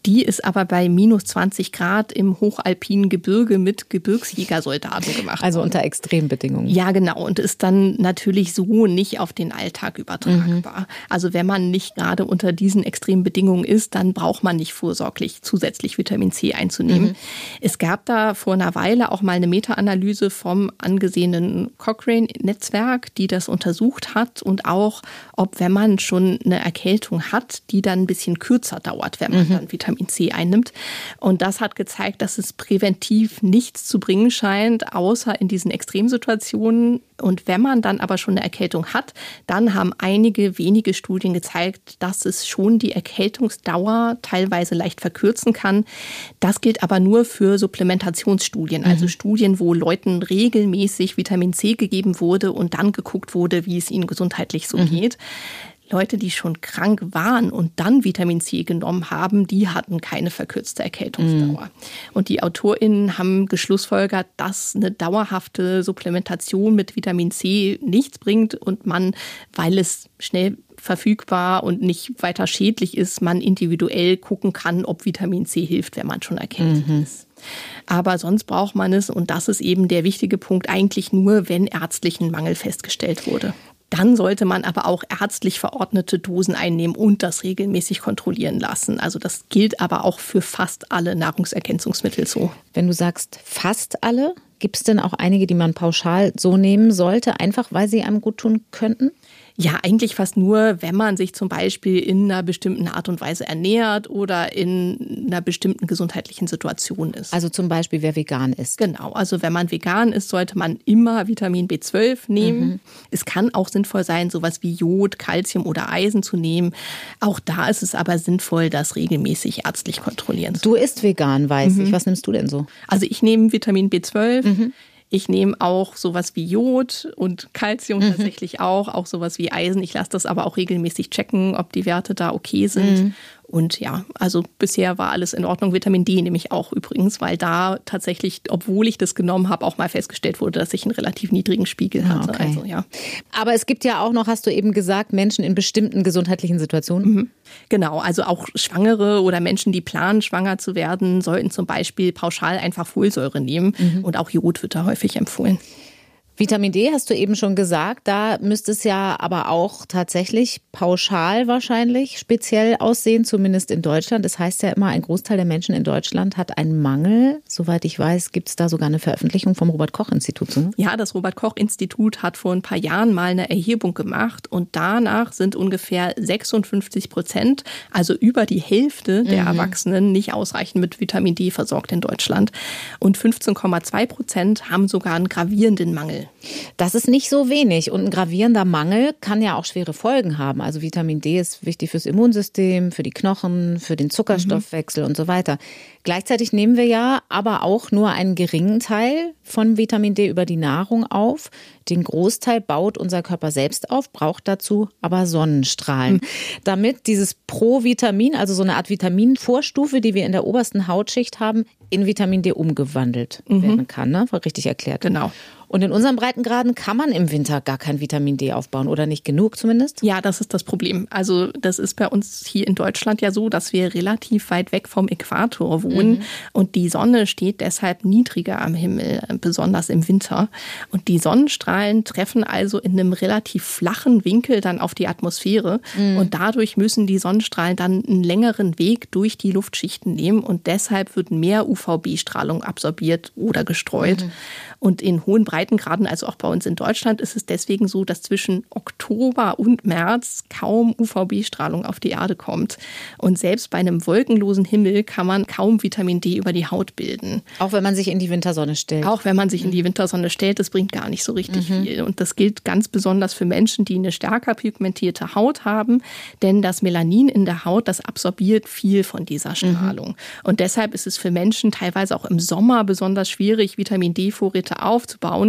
Die ist aber bei minus zwanzig Grad im hochalpinen Gebirge mit Gebirgsjägersoldaten gemacht. Also unter Extrembedingungen. Ja, genau. Und ist dann natürlich so nicht auf den Alltag übertragbar. Mhm. Also wenn man nicht gerade unter diesen extremen Bedingungen ist, dann braucht man nicht vorsorglich zusätzlich Vitamin C einzunehmen. Mhm. Es gab da vor einer Weile auch mal eine Meta-Analyse vom angesehenen Cochrane-Netzwerk, die das untersucht hat und auch, ob wenn man schon eine Erkältung hat, die dann ein bisschen kürzer dauert, wenn man mhm. dann Vitamin C einnimmt. Und das hat gezeigt, dass es präventiv nichts zu bringen scheint, außer in diesen Extremsituationen. Und wenn man dann aber schon eine Erkältung hat, dann haben einige wenige Studien gezeigt, dass es schon die Erkältungsdauer teilweise leicht verkürzen kann. Das gilt aber nur für Supplementationsstudien, mhm. also Studien, wo Leuten regelmäßig Vitamin C gegeben wurde und dann geguckt wurde, wie es ihnen gesundheitlich so mhm. geht. Leute, die schon krank waren und dann Vitamin C genommen haben, die hatten keine verkürzte Erkältungsdauer. Mm. Und die AutorInnen haben geschlussfolgert, dass eine dauerhafte Supplementation mit Vitamin C nichts bringt und man, weil es schnell verfügbar und nicht weiter schädlich ist, man individuell gucken kann, ob Vitamin C hilft, wenn man schon erkältet mhm. ist. Aber sonst braucht man es, und das ist eben der wichtige Punkt, eigentlich nur, wenn ärztlichen Mangel festgestellt wurde. Dann sollte man aber auch ärztlich verordnete Dosen einnehmen und das regelmäßig kontrollieren lassen. Also das gilt aber auch für fast alle Nahrungsergänzungsmittel so. Wenn du sagst fast alle, gibt es denn auch einige, die man pauschal so nehmen sollte, einfach weil sie einem gut tun könnten? Ja, eigentlich fast nur, wenn man sich zum Beispiel in einer bestimmten Art und Weise ernährt oder in einer bestimmten gesundheitlichen Situation ist. Also zum Beispiel, wer vegan ist. Genau, also wenn man vegan ist, sollte man immer Vitamin B zwölf nehmen. Mhm. Es kann auch sinnvoll sein, sowas wie Jod, Calcium oder Eisen zu nehmen. Auch da ist es aber sinnvoll, das regelmäßig ärztlich kontrollieren zu lassen. Du isst vegan, weiß mhm. ich. Was nimmst du denn so? Also ich nehme Vitamin B zwölf. Mhm. Ich nehme auch sowas wie Jod und Calcium mhm. tatsächlich auch, auch sowas wie Eisen. Ich lasse das aber auch regelmäßig checken, ob die Werte da okay sind. Mhm. Und ja, also bisher war alles in Ordnung. Vitamin D nehme ich auch übrigens, weil da tatsächlich, obwohl ich das genommen habe, auch mal festgestellt wurde, dass ich einen relativ niedrigen Spiegel hatte. Okay. Also, ja. Aber es gibt ja auch noch, hast du eben gesagt, Menschen in bestimmten gesundheitlichen Situationen. Mhm. Genau, also auch Schwangere oder Menschen, die planen, schwanger zu werden, sollten zum Beispiel pauschal einfach Folsäure nehmen. Mhm. Und auch Jod wird da häufig empfohlen. Vitamin D hast du eben schon gesagt, da müsste es ja aber auch tatsächlich pauschal wahrscheinlich speziell aussehen, zumindest in Deutschland. Das heißt ja immer, ein Großteil der Menschen in Deutschland hat einen Mangel. Soweit ich weiß, gibt es da sogar eine Veröffentlichung vom Robert-Koch-Institut. So? Ja, das Robert-Koch-Institut hat vor ein paar Jahren mal eine Erhebung gemacht und danach sind ungefähr sechsundfünfzig Prozent, also über die Hälfte der mhm. Erwachsenen, nicht ausreichend mit Vitamin D versorgt in Deutschland. Und fünfzehn Komma zwei Prozent haben sogar einen gravierenden Mangel. Das ist nicht so wenig und ein gravierender Mangel kann ja auch schwere Folgen haben. Also Vitamin D ist wichtig fürs Immunsystem, für die Knochen, für den Zuckerstoffwechsel mhm. und so weiter. Gleichzeitig nehmen wir ja aber auch nur einen geringen Teil von Vitamin D über die Nahrung auf. Den Großteil baut unser Körper selbst auf, braucht dazu aber Sonnenstrahlen. Mhm. Damit dieses Provitamin, also so eine Art Vitaminvorstufe, die wir in der obersten Hautschicht haben, in Vitamin D umgewandelt mhm. werden kann. Ne? War richtig erklärt. Genau. Und in unseren Breitengraden kann man im Winter gar kein Vitamin D aufbauen oder nicht genug zumindest? Ja, das ist das Problem. Also das ist bei uns hier in Deutschland ja so, dass wir relativ weit weg vom Äquator wohnen mhm. und die Sonne steht deshalb niedriger am Himmel, besonders im Winter. Und die Sonnenstrahlen treffen also in einem relativ flachen Winkel dann auf die Atmosphäre mhm. und dadurch müssen die Sonnenstrahlen dann einen längeren Weg durch die Luftschichten nehmen und deshalb wird mehr U V B-Strahlung absorbiert oder gestreut. Mhm. Und in hohen Breitengraden, also auch bei uns in Deutschland, ist es deswegen so, dass zwischen Oktober und März kaum U V B-Strahlung auf die Erde kommt. Und selbst bei einem wolkenlosen Himmel kann man kaum Vitamin D über die Haut bilden. Auch wenn man sich in die Wintersonne stellt? Auch wenn man sich in die Wintersonne stellt, das bringt gar nicht so richtig mhm. viel. Und das gilt ganz besonders für Menschen, die eine stärker pigmentierte Haut haben. Denn das Melanin in der Haut, das absorbiert viel von dieser Strahlung. Mhm. Und deshalb ist es für Menschen teilweise auch im Sommer besonders schwierig, Vitamin D-Vorräte aufzubauen,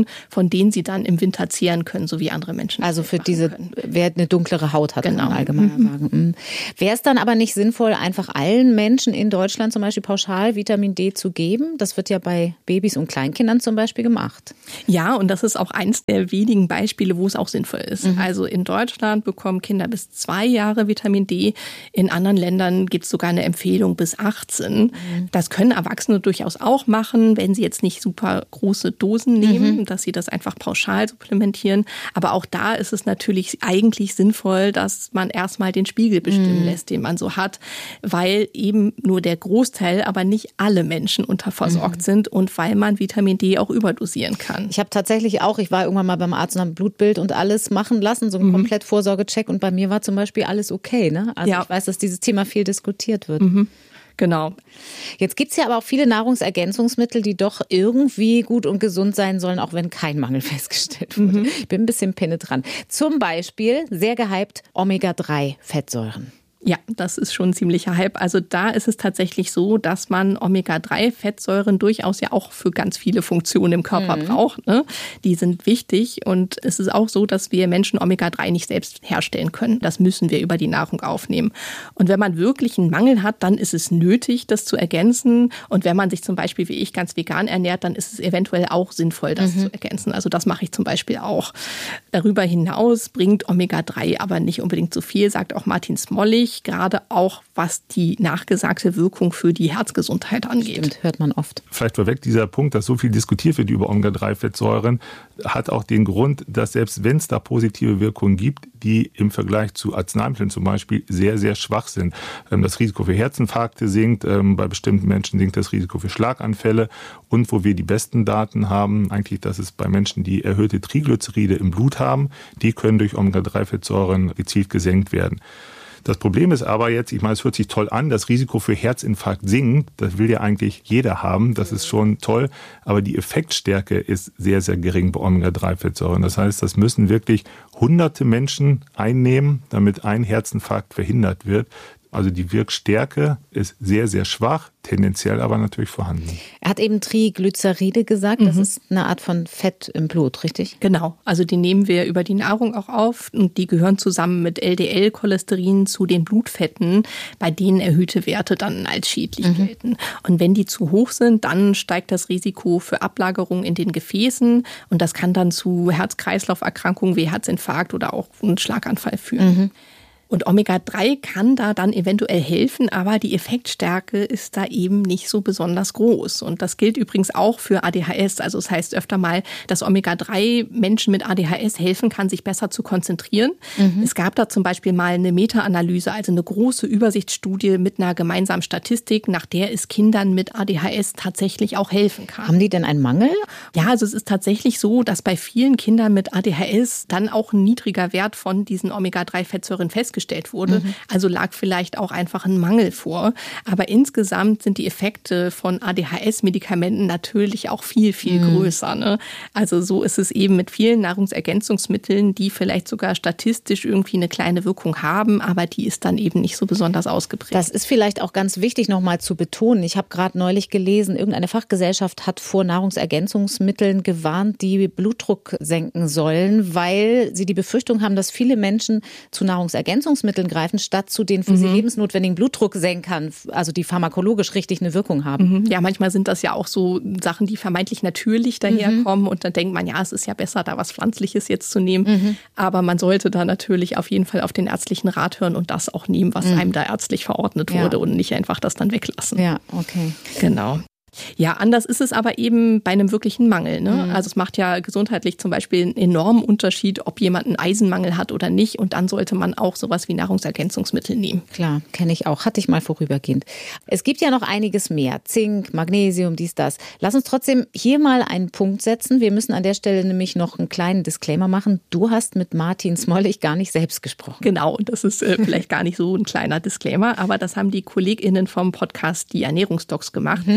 können, von denen sie dann im Winter zehren können, so wie andere Menschen. Also für diese, können. wer eine dunklere Haut hat, genau. kann man allgemein mhm. sagen. Mhm. Wäre es dann aber nicht sinnvoll, einfach allen Menschen in Deutschland zum Beispiel pauschal Vitamin D zu geben? Das wird ja bei Babys und Kleinkindern zum Beispiel gemacht. Ja, und das ist auch eins der wenigen Beispiele, wo es auch sinnvoll ist. Mhm. Also in Deutschland bekommen Kinder bis zwei Jahre Vitamin D. In anderen Ländern gibt es sogar eine Empfehlung bis achtzehn. Mhm. Das können Erwachsene durchaus auch machen, wenn sie jetzt nicht super große Dosen nehmen, mhm. dass sie das einfach pauschal supplementieren. Aber auch da ist es natürlich eigentlich sinnvoll, dass man erstmal den Spiegel bestimmen mhm. lässt, den man so hat, weil eben nur der Großteil, aber nicht alle Menschen unterversorgt mhm. sind und weil man Vitamin D auch überdosieren kann. Ich habe tatsächlich auch, ich war irgendwann mal beim Arzt und habe ein Blutbild und alles machen lassen, so einen mhm. komplett Vorsorgecheck und bei mir war zum Beispiel alles okay. Ne? Also ja. ich weiß, dass dieses Thema viel diskutiert wird. Mhm. Genau. Jetzt gibt es ja aber auch viele Nahrungsergänzungsmittel, die doch irgendwie gut und gesund sein sollen, auch wenn kein Mangel festgestellt wurde. Mhm. Ich bin ein bisschen penetrant. Zum Beispiel sehr gehypt Omega drei Fettsäuren. Ja, das ist schon ein ziemlicher Hype. Also da ist es tatsächlich so, dass man Omega drei Fettsäuren durchaus ja auch für ganz viele Funktionen im Körper mhm. braucht. Ne? Die sind wichtig und es ist auch so, dass wir Menschen Omega drei nicht selbst herstellen können. Das müssen wir über die Nahrung aufnehmen. Und wenn man wirklich einen Mangel hat, dann ist es nötig, das zu ergänzen. Und wenn man sich zum Beispiel wie ich ganz vegan ernährt, dann ist es eventuell auch sinnvoll, das mhm. zu ergänzen. Also das mache ich zum Beispiel auch. Darüber hinaus bringt Omega drei aber nicht unbedingt so viel, sagt auch Martin Smollig. Gerade auch, was die nachgesagte Wirkung für die Herzgesundheit angeht. Stimmt, hört man oft. Vielleicht vorweg dieser Punkt, dass so viel diskutiert wird über Omega drei Fettsäuren, hat auch den Grund, dass selbst wenn es da positive Wirkungen gibt, die im Vergleich zu Arzneimitteln zum Beispiel sehr, sehr schwach sind. Das Risiko für Herzinfarkte sinkt, bei bestimmten Menschen sinkt das Risiko für Schlaganfälle und wo wir die besten Daten haben, eigentlich, dass es bei Menschen, die erhöhte Triglyceride im Blut haben, die können durch Omega drei Fettsäuren gezielt gesenkt werden. Das Problem ist aber jetzt, ich meine, es hört sich toll an, das Risiko für Herzinfarkt sinkt, das will ja eigentlich jeder haben, das ist schon toll, aber die Effektstärke ist sehr, sehr gering bei Omega drei Fettsäuren. Das heißt, das müssen wirklich hunderte Menschen einnehmen, damit ein Herzinfarkt verhindert wird. Also die Wirkstärke ist sehr, sehr schwach, tendenziell aber natürlich vorhanden. Er hat eben Triglyceride gesagt, mhm. das ist eine Art von Fett im Blut, richtig? Genau, also die nehmen wir über die Nahrung auch auf und die gehören zusammen mit L D L-Cholesterin zu den Blutfetten, bei denen erhöhte Werte dann als schädlich mhm. gelten. Und wenn die zu hoch sind, dann steigt das Risiko für Ablagerung in den Gefäßen und das kann dann zu Herz-Kreislauf-Erkrankungen wie Herzinfarkt oder auch einen Schlaganfall führen. Mhm. Und Omega drei kann da dann eventuell helfen, aber die Effektstärke ist da eben nicht so besonders groß. Und das gilt übrigens auch für A D H S. Also es heißt öfter mal, dass Omega drei Menschen mit A D H S helfen kann, sich besser zu konzentrieren. Mhm. Es gab da zum Beispiel mal eine Meta-Analyse, also eine große Übersichtsstudie mit einer gemeinsamen Statistik, nach der es Kindern mit A D H S tatsächlich auch helfen kann. Haben die denn einen Mangel? Ja, also es ist tatsächlich so, dass bei vielen Kindern mit A D H S dann auch ein niedriger Wert von diesen Omega drei Fettsäuren festgestellt wurde. Mhm. Also lag vielleicht auch einfach ein Mangel vor. Aber insgesamt sind die Effekte von A D H S-Medikamenten natürlich auch viel, viel mhm. größer. Ne? Also so ist es eben mit vielen Nahrungsergänzungsmitteln, die vielleicht sogar statistisch irgendwie eine kleine Wirkung haben, aber die ist dann eben nicht so besonders ausgeprägt. Das ist vielleicht auch ganz wichtig nochmal zu betonen. Ich habe gerade neulich gelesen, irgendeine Fachgesellschaft hat vor Nahrungsergänzungsmitteln gewarnt, die Blutdruck senken sollen, weil sie die Befürchtung haben, dass viele Menschen zu Nahrungsergänzungsmitteln greifen, statt zu den für mhm. sie lebensnotwendigen Blutdrucksenkern, also die pharmakologisch richtig eine Wirkung haben. Mhm. Ja, manchmal sind das ja auch so Sachen, die vermeintlich natürlich daherkommen mhm. und dann denkt man, ja, es ist ja besser, da was Pflanzliches jetzt zu nehmen. Mhm. Aber man sollte da natürlich auf jeden Fall auf den ärztlichen Rat hören und das auch nehmen, was mhm. einem da ärztlich verordnet wurde ja. und nicht einfach das dann weglassen. Ja, okay. Genau. Ja, anders ist es aber eben bei einem wirklichen Mangel. Ne? Mhm. Also es macht ja gesundheitlich zum Beispiel einen enormen Unterschied, ob jemand einen Eisenmangel hat oder nicht. Und dann sollte man auch sowas wie Nahrungsergänzungsmittel nehmen. Klar, kenne ich auch. Hatte ich mal vorübergehend. Es gibt ja noch einiges mehr. Zink, Magnesium, dies, das. Lass uns trotzdem hier mal einen Punkt setzen. Wir müssen an der Stelle nämlich noch einen kleinen Disclaimer machen. Du hast mit Martin Smollig gar nicht selbst gesprochen. Genau, und das ist äh, vielleicht gar nicht so ein kleiner Disclaimer. Aber das haben die KollegInnen vom Podcast Die Ernährungsdocs gemacht. Mhm. Die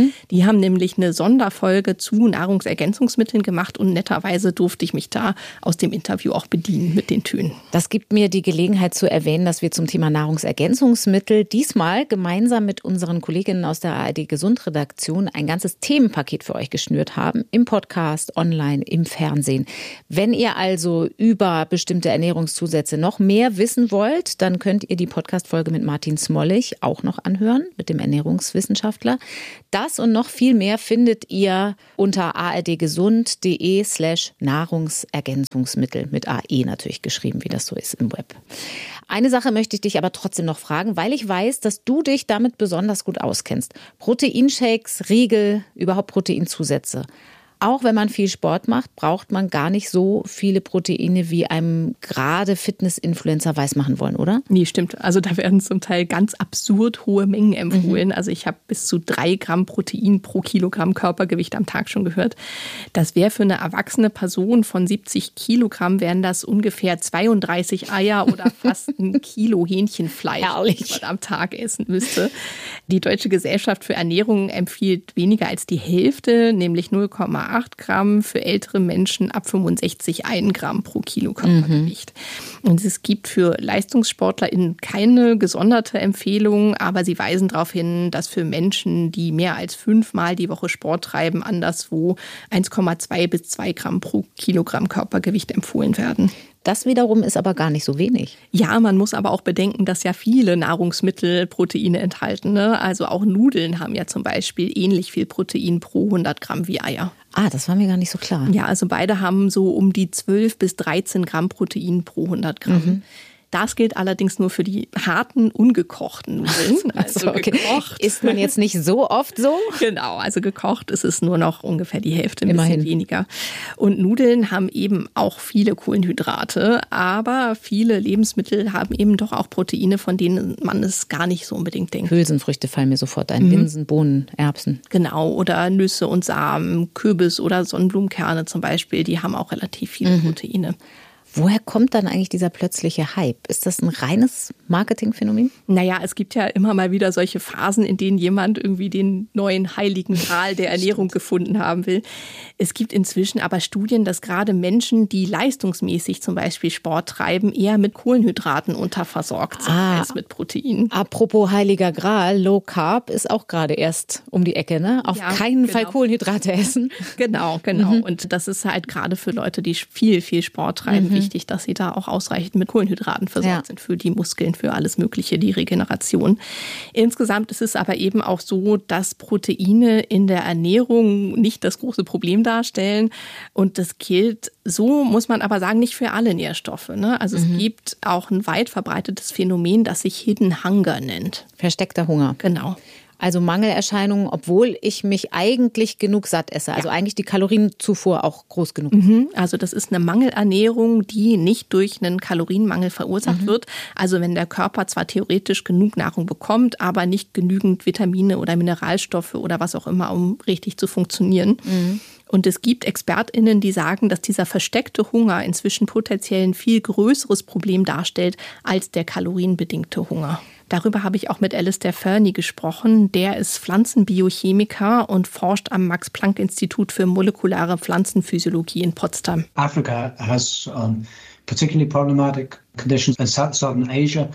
haben nämlich eine Sonderfolge zu Nahrungsergänzungsmitteln gemacht und netterweise durfte ich mich da aus dem Interview auch bedienen mit den Tönen. Das gibt mir die Gelegenheit zu erwähnen, dass wir zum Thema Nahrungsergänzungsmittel diesmal gemeinsam mit unseren Kolleginnen aus der A R D Gesund-Redaktion ein ganzes Themenpaket für euch geschnürt haben. Im Podcast, online, im Fernsehen. Wenn ihr also über bestimmte Ernährungszusätze noch mehr wissen wollt, dann könnt ihr die Podcast-Folge mit Martin Smollig auch noch anhören, mit dem Ernährungswissenschaftler. Das und noch viel mehr findet ihr unter ardgesund.de slash Nahrungsergänzungsmittel mit A E natürlich geschrieben, wie das so ist im Web. Eine Sache möchte ich dich aber trotzdem noch fragen, weil ich weiß, dass du dich damit besonders gut auskennst. Proteinshakes, Riegel, überhaupt Proteinzusätze. Auch wenn man viel Sport macht, braucht man gar nicht so viele Proteine, wie einem gerade Fitness-Influencer weismachen wollen, oder? Nee, stimmt. Also da werden zum Teil ganz absurd hohe Mengen empfohlen. Mhm. Also ich habe bis zu drei Gramm Protein pro Kilogramm Körpergewicht am Tag schon gehört. Das wäre für eine erwachsene Person von siebzig Kilogramm, wären das ungefähr zweiunddreißig Eier oder fast ein Kilo Hähnchenfleisch, das man am Tag essen müsste. Die Deutsche Gesellschaft für Ernährung empfiehlt weniger als die Hälfte, nämlich null Komma acht Gramm, für ältere Menschen ab fünfundsechzig ein Gramm pro Kilo Körpergewicht. Mhm. Und es gibt für LeistungssportlerInnen keine gesonderte Empfehlung, aber sie weisen darauf hin, dass für Menschen, die mehr als fünfmal die Woche Sport treiben, anderswo eins Komma zwei bis zwei Gramm pro Kilogramm Körpergewicht empfohlen werden. Das wiederum ist aber gar nicht so wenig. Ja, man muss aber auch bedenken, dass ja viele Nahrungsmittel Proteine enthalten. Ne? Also auch Nudeln haben ja zum Beispiel ähnlich viel Protein pro hundert Gramm wie Eier. Ah, das war mir gar nicht so klar. Ja, also beide haben so um die zwölf bis dreizehn Gramm Protein pro hundert Gramm. Mhm. Das gilt allerdings nur für die harten, ungekochten Nudeln. Also okay. Gekocht isst man jetzt nicht so oft so? Genau, also gekocht ist es nur noch ungefähr die Hälfte, ein Immerhin. bisschen weniger. Und Nudeln haben eben auch viele Kohlenhydrate, aber viele Lebensmittel haben eben doch auch Proteine, von denen man es gar nicht so unbedingt denkt. Hülsenfrüchte fallen mir sofort ein, mhm. Linsen, Bohnen, Erbsen. Genau, oder Nüsse und Samen, Kürbis oder Sonnenblumenkerne zum Beispiel, die haben auch relativ viele mhm. Proteine. Woher kommt dann eigentlich dieser plötzliche Hype? Ist das ein reines Marketingphänomen? Naja, es gibt ja immer mal wieder solche Phasen, in denen jemand irgendwie den neuen heiligen Gral der Ernährung gefunden haben will. Es gibt inzwischen aber Studien, dass gerade Menschen, die leistungsmäßig zum Beispiel Sport treiben, eher mit Kohlenhydraten unterversorgt sind ah, als mit Proteinen. Apropos heiliger Gral, Low Carb ist auch gerade erst um die Ecke, ne? Auf ja, keinen genau. Fall Kohlenhydrate essen. Genau, genau. Mhm. Und das ist halt gerade für Leute, die viel, viel Sport treiben, mhm. wichtig, dass sie da auch ausreichend mit Kohlenhydraten versorgt ja. sind für die Muskeln, für alles Mögliche, die Regeneration. Insgesamt ist es aber eben auch so, dass Proteine in der Ernährung nicht das große Problem darstellen. Und das gilt, so muss man aber sagen, nicht für alle Nährstoffe. Ne? Also mhm. es gibt auch ein weit verbreitetes Phänomen, das sich Hidden Hunger nennt. Versteckter Hunger. Genau. Also Mangelerscheinungen, obwohl ich mich eigentlich genug satt esse. Also ja. eigentlich die Kalorienzufuhr auch groß genug ist. Mhm. Also das ist eine Mangelernährung, die nicht durch einen Kalorienmangel verursacht mhm. wird. Also wenn der Körper zwar theoretisch genug Nahrung bekommt, aber nicht genügend Vitamine oder Mineralstoffe oder was auch immer, um richtig zu funktionieren. Mhm. Und es gibt ExpertInnen, die sagen, dass dieser versteckte Hunger inzwischen potenziell ein viel größeres Problem darstellt als der kalorienbedingte Hunger. Darüber habe ich auch mit Alistair Fernie gesprochen. Der ist Pflanzenbiochemiker und forscht am Max-Planck-Institut für molekulare Pflanzenphysiologie in Potsdam. Africa has um, particularly problematic conditions in southern Asia.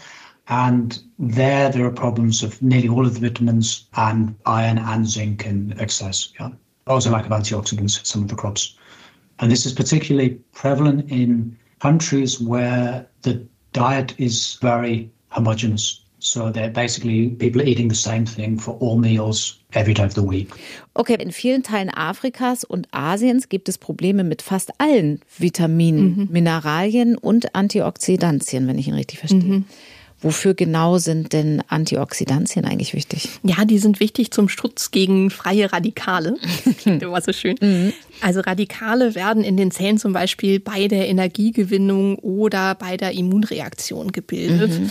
And there there are problems of nearly all of the vitamins and iron and zinc in excess. Yeah. Also lack of antioxidants in some of the crops. And this is particularly prevalent in countries where the diet is very homogeneous. So they're basically people eating the same thing for all meals every day of the week. Okay, in vielen Teilen Afrikas und Asiens gibt es Probleme mit fast allen Vitaminen, mhm. Mineralien und Antioxidantien, wenn ich ihn richtig verstehe. Mhm. Wofür genau sind denn Antioxidantien eigentlich wichtig? Ja, die sind wichtig zum Schutz gegen freie Radikale. Klingt immer so schön. Mhm. Also Radikale werden in den Zellen zum Beispiel bei der Energiegewinnung oder bei der Immunreaktion gebildet. Mhm.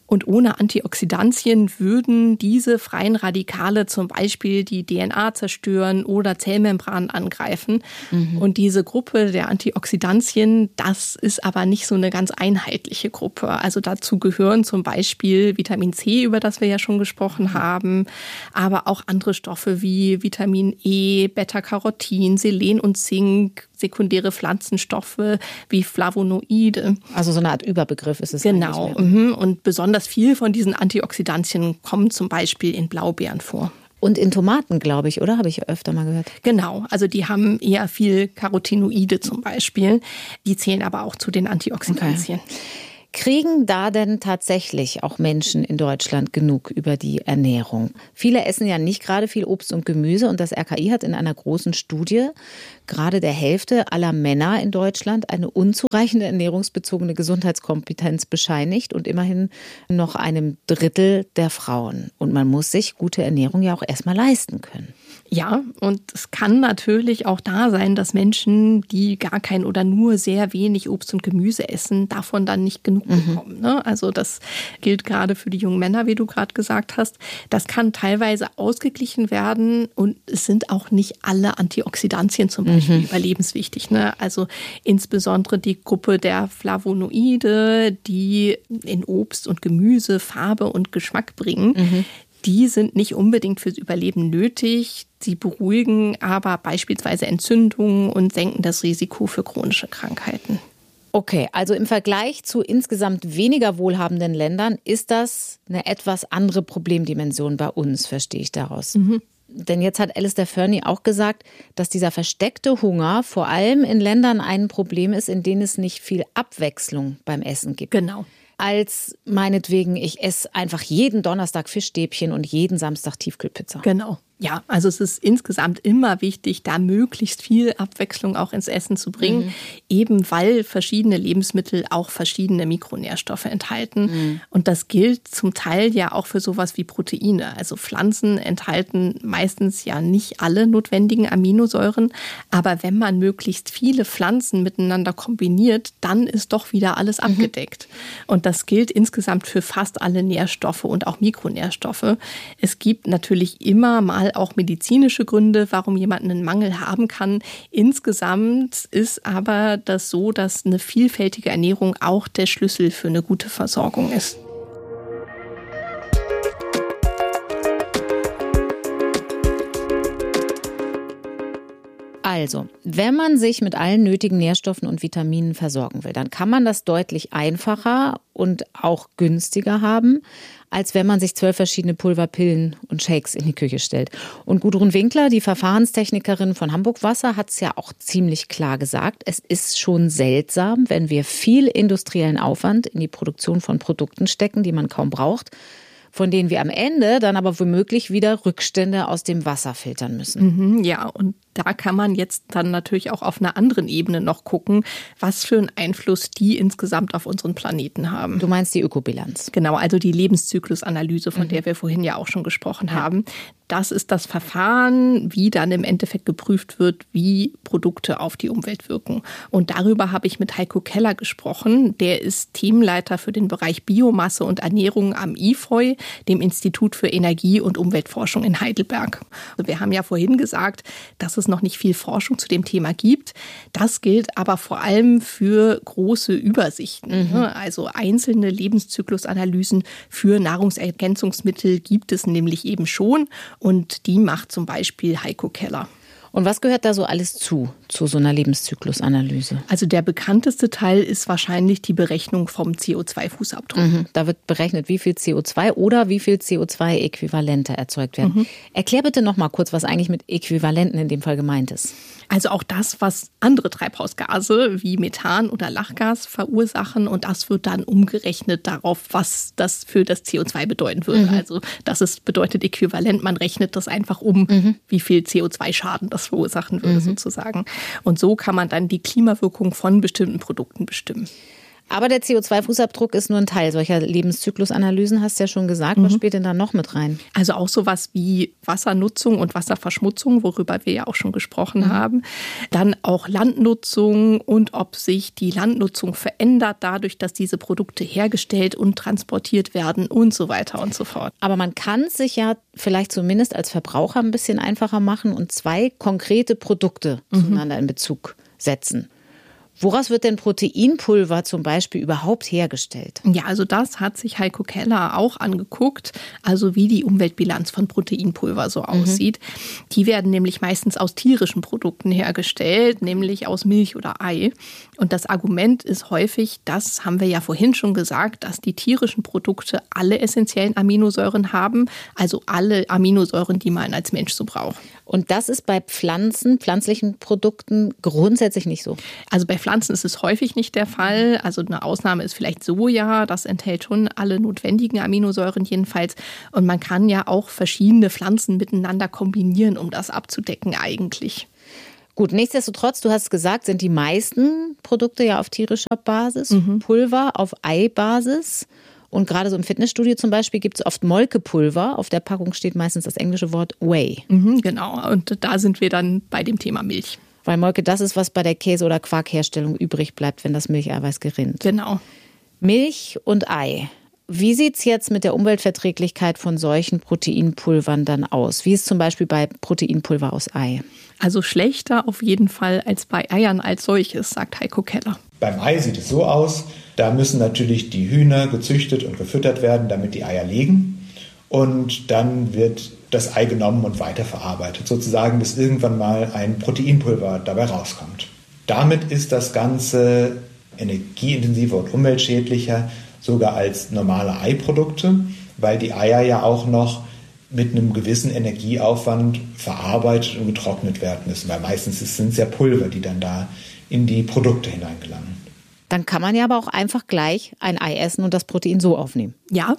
Und ohne Antioxidantien würden diese freien Radikale zum Beispiel die D N A zerstören oder Zellmembranen angreifen. Mhm. Und diese Gruppe der Antioxidantien, das ist aber nicht so eine ganz einheitliche Gruppe. Also dazu gehören zum Beispiel Vitamin C, über das wir ja schon gesprochen haben, aber auch andere Stoffe wie Vitamin E, Beta-Carotin, Selen und Zink, sekundäre Pflanzenstoffe wie Flavonoide. Also so eine Art Überbegriff ist es. Genau. Und besonders viel von diesen Antioxidantien kommen zum Beispiel in Blaubeeren vor. Und in Tomaten, glaube ich, oder? Habe ich öfter mal gehört. Genau, also die haben eher viel Carotinoide zum Beispiel. Die zählen aber auch zu den Antioxidantien. Okay. Kriegen da denn tatsächlich auch Menschen in Deutschland genug über die Ernährung? Viele essen ja nicht gerade viel Obst und Gemüse und das R K I hat in einer großen Studie gerade der Hälfte aller Männer in Deutschland eine unzureichende ernährungsbezogene Gesundheitskompetenz bescheinigt und immerhin noch einem Drittel der Frauen. Und man muss sich gute Ernährung ja auch erstmal leisten können. Ja, und es kann natürlich auch da sein, dass Menschen, die gar kein oder nur sehr wenig Obst und Gemüse essen, davon dann nicht genug bekommen. Mhm. Ne? Also das gilt gerade für die jungen Männer, wie du gerade gesagt hast. Das kann teilweise ausgeglichen werden und es sind auch nicht alle Antioxidantien zum Beispiel mhm. überlebenswichtig. Ne? Also insbesondere die Gruppe der Flavonoide, die in Obst und Gemüse Farbe und Geschmack bringen. Mhm. Die sind nicht unbedingt fürs Überleben nötig. Sie beruhigen aber beispielsweise Entzündungen und senken das Risiko für chronische Krankheiten. Okay, also im Vergleich zu insgesamt weniger wohlhabenden Ländern ist das eine etwas andere Problemdimension bei uns, verstehe ich daraus. Mhm. Denn jetzt hat Alistair Fernie auch gesagt, dass dieser versteckte Hunger vor allem in Ländern ein Problem ist, in denen es nicht viel Abwechslung beim Essen gibt. Genau. Als meinetwegen, ich esse einfach jeden Donnerstag Fischstäbchen und jeden Samstag Tiefkühlpizza. Genau. Ja, also es ist insgesamt immer wichtig, da möglichst viel Abwechslung auch ins Essen zu bringen, mhm. eben weil verschiedene Lebensmittel auch verschiedene Mikronährstoffe enthalten. Mhm. Und das gilt zum Teil ja auch für sowas wie Proteine. Also Pflanzen enthalten meistens ja nicht alle notwendigen Aminosäuren, aber wenn man möglichst viele Pflanzen miteinander kombiniert, dann ist doch wieder alles mhm. abgedeckt. Und das gilt insgesamt für fast alle Nährstoffe und auch Mikronährstoffe. Es gibt natürlich immer mal auch medizinische Gründe, warum jemand einen Mangel haben kann. Insgesamt ist aber das so, dass eine vielfältige Ernährung auch der Schlüssel für eine gute Versorgung ist. Also, wenn man sich mit allen nötigen Nährstoffen und Vitaminen versorgen will, dann kann man das deutlich einfacher und auch günstiger haben, als wenn man sich zwölf verschiedene Pulverpillen und Shakes in die Küche stellt. Und Gudrun Winkler, die Verfahrenstechnikerin von Hamburg Wasser, hat es ja auch ziemlich klar gesagt. Es ist schon seltsam, wenn wir viel industriellen Aufwand in die Produktion von Produkten stecken, die man kaum braucht, von denen wir am Ende dann aber womöglich wieder Rückstände aus dem Wasser filtern müssen. Mhm, ja, und da kann man jetzt dann natürlich auch auf einer anderen Ebene noch gucken, was für einen Einfluss die insgesamt auf unseren Planeten haben. Du meinst die Ökobilanz? Genau, also die Lebenszyklusanalyse, von mhm. der wir vorhin ja auch schon gesprochen ja. haben. Das ist das Verfahren, wie dann im Endeffekt geprüft wird, wie Produkte auf die Umwelt wirken. Und darüber habe ich mit Heiko Keller gesprochen. Der ist Teamleiter für den Bereich Biomasse und Ernährung am I F O I, dem Institut für Energie- und Umweltforschung in Heidelberg. Wir haben ja vorhin gesagt, dass es noch nicht viel Forschung zu dem Thema gibt. Das gilt aber vor allem für große Übersichten. Mhm. Also einzelne Lebenszyklusanalysen für Nahrungsergänzungsmittel gibt es nämlich eben schon. Und die macht zum Beispiel Heiko Keller. Und was gehört da so alles zu, zu so einer Lebenszyklusanalyse? Also der bekannteste Teil ist wahrscheinlich die Berechnung vom C O zwei Fußabdruck. Mhm. Da wird berechnet, wie viel C O zwei oder wie viel C O zwei Äquivalente erzeugt werden. Mhm. Erklär bitte noch mal kurz, was eigentlich mit Äquivalenten in dem Fall gemeint ist. Also auch das, was andere Treibhausgase wie Methan oder Lachgas verursachen. Und das wird dann umgerechnet darauf, was das für das C O zwei bedeuten würde. Mhm. Also das ist, bedeutet äquivalent. Man rechnet das einfach um, mhm. wie viel C O zwei Schaden das verursachen würde mhm. sozusagen. Und so kann man dann die Klimawirkung von bestimmten Produkten bestimmen. Aber der C O zwei Fußabdruck ist nur ein Teil solcher Lebenszyklusanalysen, hast du ja schon gesagt. Mhm. Was spielt denn da noch mit rein? Also auch sowas wie Wassernutzung und Wasserverschmutzung, worüber wir ja auch schon gesprochen mhm. haben. Dann auch Landnutzung und ob sich die Landnutzung verändert dadurch, dass diese Produkte hergestellt und transportiert werden und so weiter und so fort. Aber man kann es sich ja vielleicht zumindest als Verbraucher ein bisschen einfacher machen und zwei konkrete Produkte mhm. zueinander in Bezug setzen. Woraus wird denn Proteinpulver zum Beispiel überhaupt hergestellt? Ja, also das hat sich Heiko Keller auch angeguckt, also wie die Umweltbilanz von Proteinpulver so aussieht. Mhm. Die werden nämlich meistens aus tierischen Produkten hergestellt, nämlich aus Milch oder Ei. Und das Argument ist häufig, das haben wir ja vorhin schon gesagt, dass die tierischen Produkte alle essentiellen Aminosäuren haben, also alle Aminosäuren, die man als Mensch so braucht. Und das ist bei Pflanzen, pflanzlichen Produkten grundsätzlich nicht so? Also bei Pflanzen ist es häufig nicht der Fall. Also eine Ausnahme ist vielleicht Soja. Das enthält schon alle notwendigen Aminosäuren jedenfalls. Und man kann ja auch verschiedene Pflanzen miteinander kombinieren, um das abzudecken eigentlich. Gut, nichtsdestotrotz, du hast gesagt, sind die meisten Produkte ja auf tierischer Basis, mhm. Pulver auf Eibasis. Und gerade so im Fitnessstudio zum Beispiel gibt es oft Molkepulver. Auf der Packung steht meistens das englische Wort Whey. Mhm, genau, und da sind wir dann bei dem Thema Milch. Weil Molke, das ist, was bei der Käse- oder Quarkherstellung übrig bleibt, wenn das Milcheiweiß gerinnt. Genau. Milch und Ei. Wie sieht es jetzt mit der Umweltverträglichkeit von solchen Proteinpulvern dann aus? Wie ist zum Beispiel bei Proteinpulver aus Ei? Also schlechter auf jeden Fall als bei Eiern als solches, sagt Heiko Keller. Beim Ei sieht es so aus, da müssen natürlich die Hühner gezüchtet und gefüttert werden, damit die Eier legen. Und dann wird das Ei genommen und weiterverarbeitet, sozusagen, bis irgendwann mal ein Proteinpulver dabei rauskommt. Damit ist das Ganze energieintensiver und umweltschädlicher, sogar als normale Eiprodukte, weil die Eier ja auch noch mit einem gewissen Energieaufwand verarbeitet und getrocknet werden müssen, weil meistens sind es ja Pulver, die dann da in die Produkte hineingelangen. Dann kann man ja aber auch einfach gleich ein Ei essen und das Protein so aufnehmen. Ja,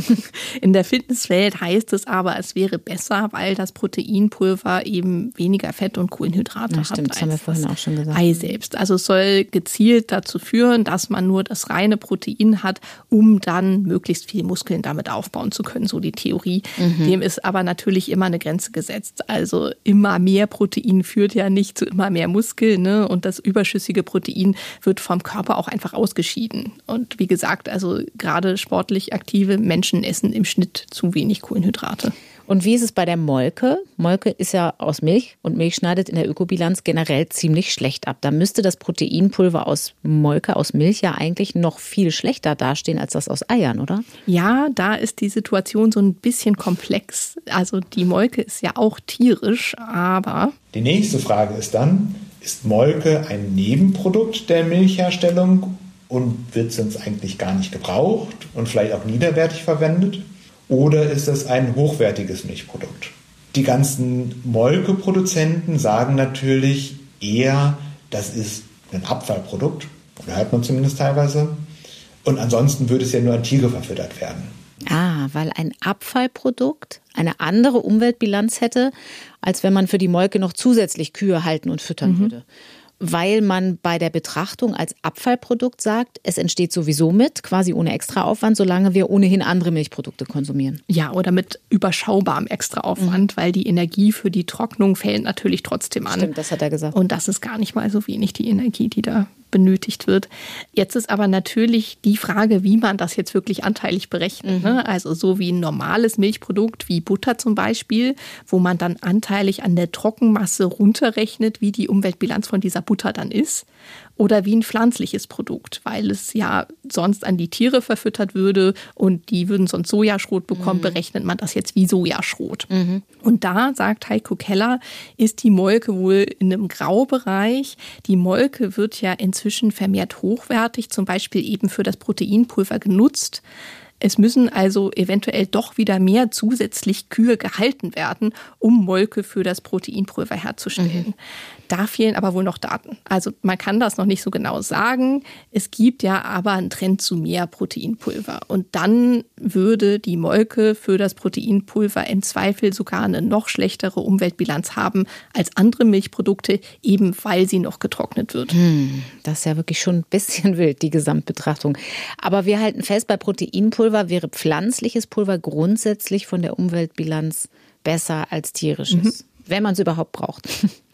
in der Fitnesswelt heißt es aber, es wäre besser, weil das Proteinpulver eben weniger Fett und Kohlenhydrate ja, stimmt, hat das haben wir vorhin auch schon gesagt. Ei selbst. Also es soll gezielt dazu führen, dass man nur das reine Protein hat, um dann möglichst viel Muskeln damit aufbauen zu können, so die Theorie. Mhm. Dem ist aber natürlich immer eine Grenze gesetzt. Also immer mehr Protein führt ja nicht zu immer mehr Muskeln, ne? Und das überschüssige Protein wird vom Körper auch einfach ausgeschieden. Und wie gesagt, also gerade sportlich aktive Menschen essen im Schnitt zu wenig Kohlenhydrate. Und wie ist es bei der Molke? Molke ist ja aus Milch und Milch schneidet in der Ökobilanz generell ziemlich schlecht ab. Da müsste das Proteinpulver aus Molke, aus Milch ja eigentlich noch viel schlechter dastehen als das aus Eiern, oder? Ja, da ist die Situation so ein bisschen komplex. Also die Molke ist ja auch tierisch, aber... Die nächste Frage ist dann, ist Molke ein Nebenprodukt der Milchherstellung und wird sonst eigentlich gar nicht gebraucht und vielleicht auch niederwertig verwendet? Oder ist es ein hochwertiges Milchprodukt? Die ganzen Molkeproduzenten sagen natürlich eher, das ist ein Abfallprodukt, oder hört man zumindest teilweise. Und ansonsten würde es ja nur an Tiere verfüttert werden. Ah, weil ein Abfallprodukt eine andere Umweltbilanz hätte, als wenn man für die Molke noch zusätzlich Kühe halten und füttern mhm. würde. Weil man bei der Betrachtung als Abfallprodukt sagt, es entsteht sowieso mit, quasi ohne Extraaufwand, solange wir ohnehin andere Milchprodukte konsumieren. Ja, oder mit überschaubarem Extraaufwand, mhm. weil die Energie für die Trocknung fällt natürlich trotzdem an. Stimmt, das hat er gesagt. Und das ist gar nicht mal so wenig, die Energie, die da benötigt wird. Jetzt ist aber natürlich die Frage, wie man das jetzt wirklich anteilig berechnet. Mhm. Ne? Also so wie ein normales Milchprodukt, wie Butter zum Beispiel, wo man dann anteilig an der Trockenmasse runterrechnet, wie die Umweltbilanz von dieser Butter dann ist. Oder wie ein pflanzliches Produkt, weil es ja sonst an die Tiere verfüttert würde und die würden sonst Sojaschrot bekommen, mhm. berechnet man das jetzt wie Sojaschrot. Mhm. Und da, sagt Heiko Keller, ist die Molke wohl in einem Graubereich. Die Molke wird ja inzwischen vermehrt hochwertig, zum Beispiel eben für das Proteinpulver genutzt. Es müssen also eventuell doch wieder mehr zusätzlich Kühe gehalten werden, um Molke für das Proteinpulver herzustellen. Mhm. Da fehlen aber wohl noch Daten. Also man kann das noch nicht so genau sagen. Es gibt ja aber einen Trend zu mehr Proteinpulver. Und dann würde die Molke für das Proteinpulver im Zweifel sogar eine noch schlechtere Umweltbilanz haben als andere Milchprodukte, eben weil sie noch getrocknet wird. Hm, das ist ja wirklich schon ein bisschen wild, die Gesamtbetrachtung. Aber wir halten fest, bei Proteinpulver wäre pflanzliches Pulver grundsätzlich von der Umweltbilanz besser als tierisches. Mhm. Wenn man es überhaupt braucht.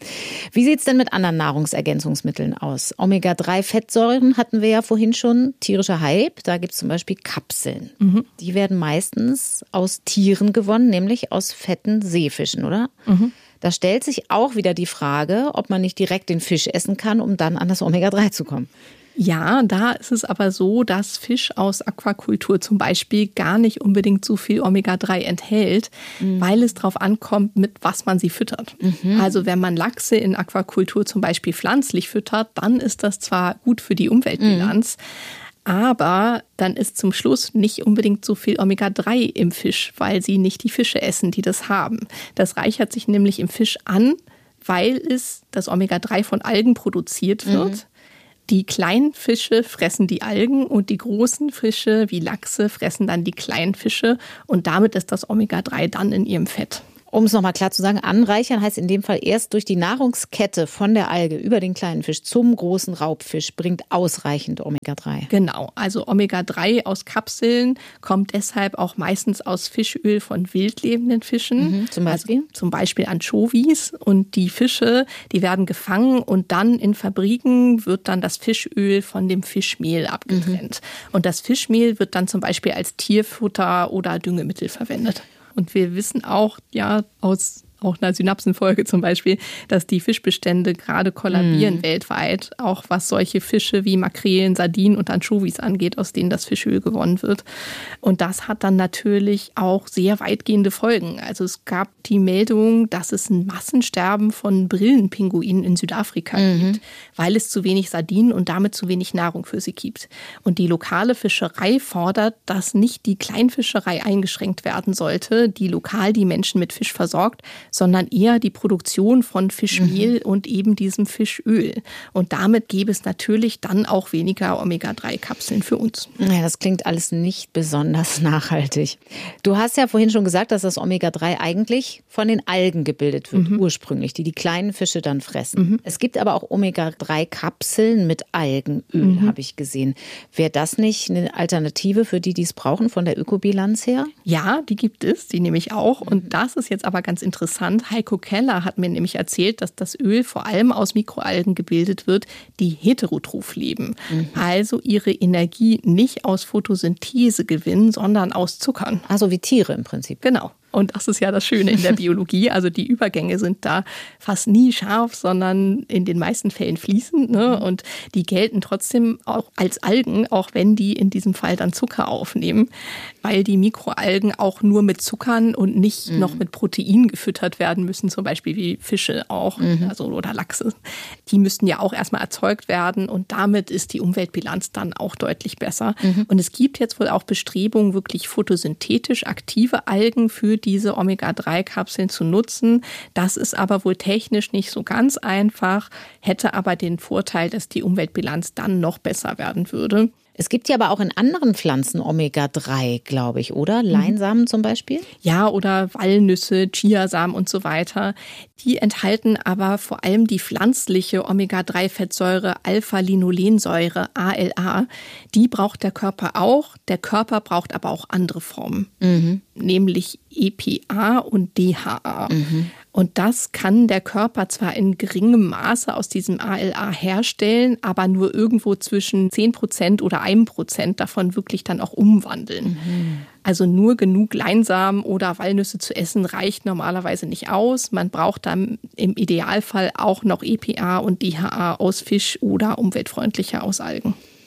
Wie sieht es denn mit anderen Nahrungsergänzungsmitteln aus? Omega drei Fettsäuren hatten wir ja vorhin schon, tierischer Hype. Da gibt es zum Beispiel Kapseln. Mhm. Die werden meistens aus Tieren gewonnen, nämlich aus fetten Seefischen, oder? Mhm. Da stellt sich auch wieder die Frage, ob man nicht direkt den Fisch essen kann, um dann an das Omega drei zu kommen. Ja, da ist es aber so, dass Fisch aus Aquakultur zum Beispiel gar nicht unbedingt so viel Omega drei enthält, mhm. weil es darauf ankommt, mit was man sie füttert. Mhm. Also wenn man Lachse in Aquakultur zum Beispiel pflanzlich füttert, dann ist das zwar gut für die Umweltbilanz, mhm. aber dann ist zum Schluss nicht unbedingt so viel Omega drei im Fisch, weil sie nicht die Fische essen, die das haben. Das reichert sich nämlich im Fisch an, weil es das Omega drei von Algen produziert wird. Mhm. Die kleinen Fische fressen die Algen und die großen Fische wie Lachse fressen dann die kleinen Fische und damit ist das Omega drei dann in ihrem Fett. Um es nochmal klar zu sagen, anreichern heißt in dem Fall erst durch die Nahrungskette von der Alge über den kleinen Fisch zum großen Raubfisch bringt ausreichend Omega drei. Genau, also Omega drei aus Kapseln kommt deshalb auch meistens aus Fischöl von wildlebenden Fischen. Mhm, zum Beispiel? Also zum Beispiel Anchovies. Und die Fische, die werden gefangen und dann in Fabriken wird dann das Fischöl von dem Fischmehl abgetrennt. Mhm. Und das Fischmehl wird dann zum Beispiel als Tierfutter oder Düngemittel verwendet. Und wir wissen auch, ja, aus auch einer Synapsenfolge zum Beispiel, dass die Fischbestände gerade kollabieren mm. weltweit, auch was solche Fische wie Makrelen, Sardinen und Anchovies angeht, aus denen das Fischöl gewonnen wird. Und das hat dann natürlich auch sehr weitgehende Folgen. Also es gab die Meldung, dass es ein Massensterben von Brillenpinguinen in Südafrika mm. gibt, weil es zu wenig Sardinen und damit zu wenig Nahrung für sie gibt. Und die lokale Fischerei fordert, dass nicht die Kleinfischerei eingeschränkt werden sollte, die lokal die Menschen mit Fisch versorgt, sondern eher die Produktion von Fischmehl mhm. und eben diesem Fischöl. Und damit gäbe es natürlich dann auch weniger Omega drei Kapseln für uns. Ja, das klingt alles nicht besonders nachhaltig. Du hast ja vorhin schon gesagt, dass das Omega drei eigentlich von den Algen gebildet wird, mhm. ursprünglich, die die kleinen Fische dann fressen. Mhm. Es gibt aber auch Omega drei Kapseln mit Algenöl, mhm. habe ich gesehen. Wäre das nicht eine Alternative für die, die es brauchen, von der Ökobilanz her? Ja, die gibt es, die nehme ich auch. Und das ist jetzt aber ganz interessant. Heiko Keller hat mir nämlich erzählt, dass das Öl vor allem aus Mikroalgen gebildet wird, die heterotroph leben. Mhm. Also ihre Energie nicht aus Photosynthese gewinnen, sondern aus Zuckern. Also wie Tiere im Prinzip. Genau. Und das ist ja das Schöne in der Biologie. Also die Übergänge sind da fast nie scharf, sondern in den meisten Fällen fließend. Ne? Und die gelten trotzdem auch als Algen, auch wenn die in diesem Fall dann Zucker aufnehmen, weil die Mikroalgen auch nur mit Zuckern und nicht mhm. noch mit Proteinen gefüttert werden müssen, zum Beispiel wie Fische auch, mhm. also oder Lachse. Die müssten ja auch erstmal erzeugt werden und damit ist die Umweltbilanz dann auch deutlich besser. Mhm. Und es gibt jetzt wohl auch Bestrebungen, wirklich photosynthetisch aktive Algen für diese Omega drei Kapseln zu nutzen. Das ist aber wohl technisch nicht so ganz einfach, hätte aber den Vorteil, dass die Umweltbilanz dann noch besser werden würde. Es gibt ja aber auch in anderen Pflanzen Omega drei, glaube ich, oder? Leinsamen zum Beispiel? Ja, oder Walnüsse, Chiasamen und so weiter. Die enthalten aber vor allem die pflanzliche Omega drei Fettsäure Alpha-Linolensäure, A L A. Die braucht der Körper auch. Der Körper braucht aber auch andere Formen, mhm. nämlich E P A und D H A. Mhm. Und das kann der Körper zwar in geringem Maße aus diesem A L A herstellen, aber nur irgendwo zwischen zehn Prozent oder einem Prozent davon wirklich dann auch umwandeln. Mhm. Also nur genug Leinsamen oder Walnüsse zu essen reicht normalerweise nicht aus. Man braucht dann im Idealfall auch noch E P A und D H A aus Fisch oder umweltfreundlicher aus Algen.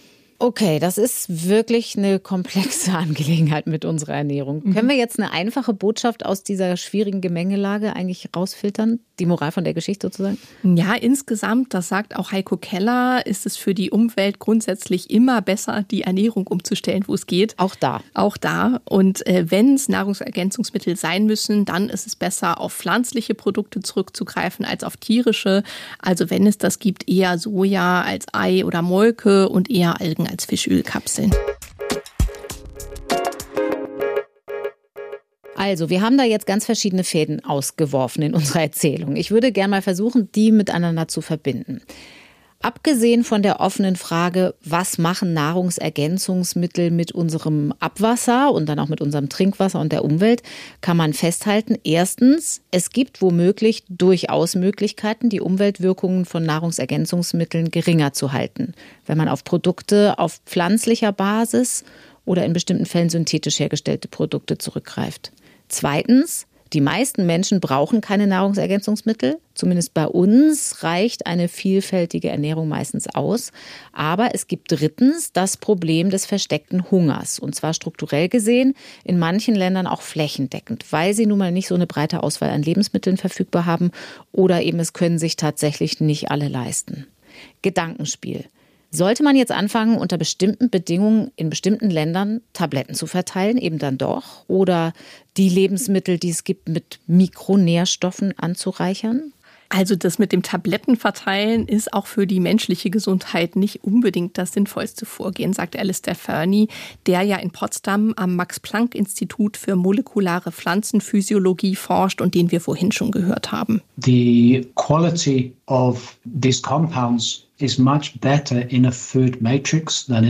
Okay, das ist wirklich eine komplexe Angelegenheit mit unserer Ernährung. Mhm. Können wir jetzt eine einfache Botschaft aus dieser schwierigen Gemengelage eigentlich rausfiltern? Die Moral von der Geschichte sozusagen? Ja, insgesamt, das sagt auch Heiko Keller, ist es für die Umwelt grundsätzlich immer besser, die Ernährung umzustellen, wo es geht. Auch da. Auch da. Und äh, wenn es Nahrungsergänzungsmittel sein müssen, dann ist es besser, auf pflanzliche Produkte zurückzugreifen als auf tierische. Also wenn es das gibt, eher Soja als Ei oder Molke und eher Algen als Fischölkapseln. Also, wir haben da jetzt ganz verschiedene Fäden ausgeworfen in unserer Erzählung. Ich würde gerne mal versuchen, die miteinander zu verbinden. Abgesehen von der offenen Frage, was machen Nahrungsergänzungsmittel mit unserem Abwasser und dann auch mit unserem Trinkwasser und der Umwelt, kann man festhalten, erstens, es gibt womöglich durchaus Möglichkeiten, die Umweltwirkungen von Nahrungsergänzungsmitteln geringer zu halten, wenn man auf Produkte auf pflanzlicher Basis oder in bestimmten Fällen synthetisch hergestellte Produkte zurückgreift. Zweitens, die meisten Menschen brauchen keine Nahrungsergänzungsmittel. Zumindest bei uns reicht eine vielfältige Ernährung meistens aus. Aber es gibt drittens das Problem des versteckten Hungers. Und zwar strukturell gesehen in manchen Ländern auch flächendeckend, weil sie nun mal nicht so eine breite Auswahl an Lebensmitteln verfügbar haben oder eben es können sich tatsächlich nicht alle leisten. Gedankenspiel. Sollte man jetzt anfangen, unter bestimmten Bedingungen in bestimmten Ländern Tabletten zu verteilen, eben dann doch? Oder die Lebensmittel, die es gibt, mit Mikronährstoffen anzureichern? Also das mit dem Tablettenverteilen ist auch für die menschliche Gesundheit nicht unbedingt das sinnvollste Vorgehen, sagt Alistair Fernie, der ja in Potsdam am Max-Planck-Institut für molekulare Pflanzenphysiologie forscht und den wir vorhin schon gehört haben. The quality of these compounds is much better in a food matrix than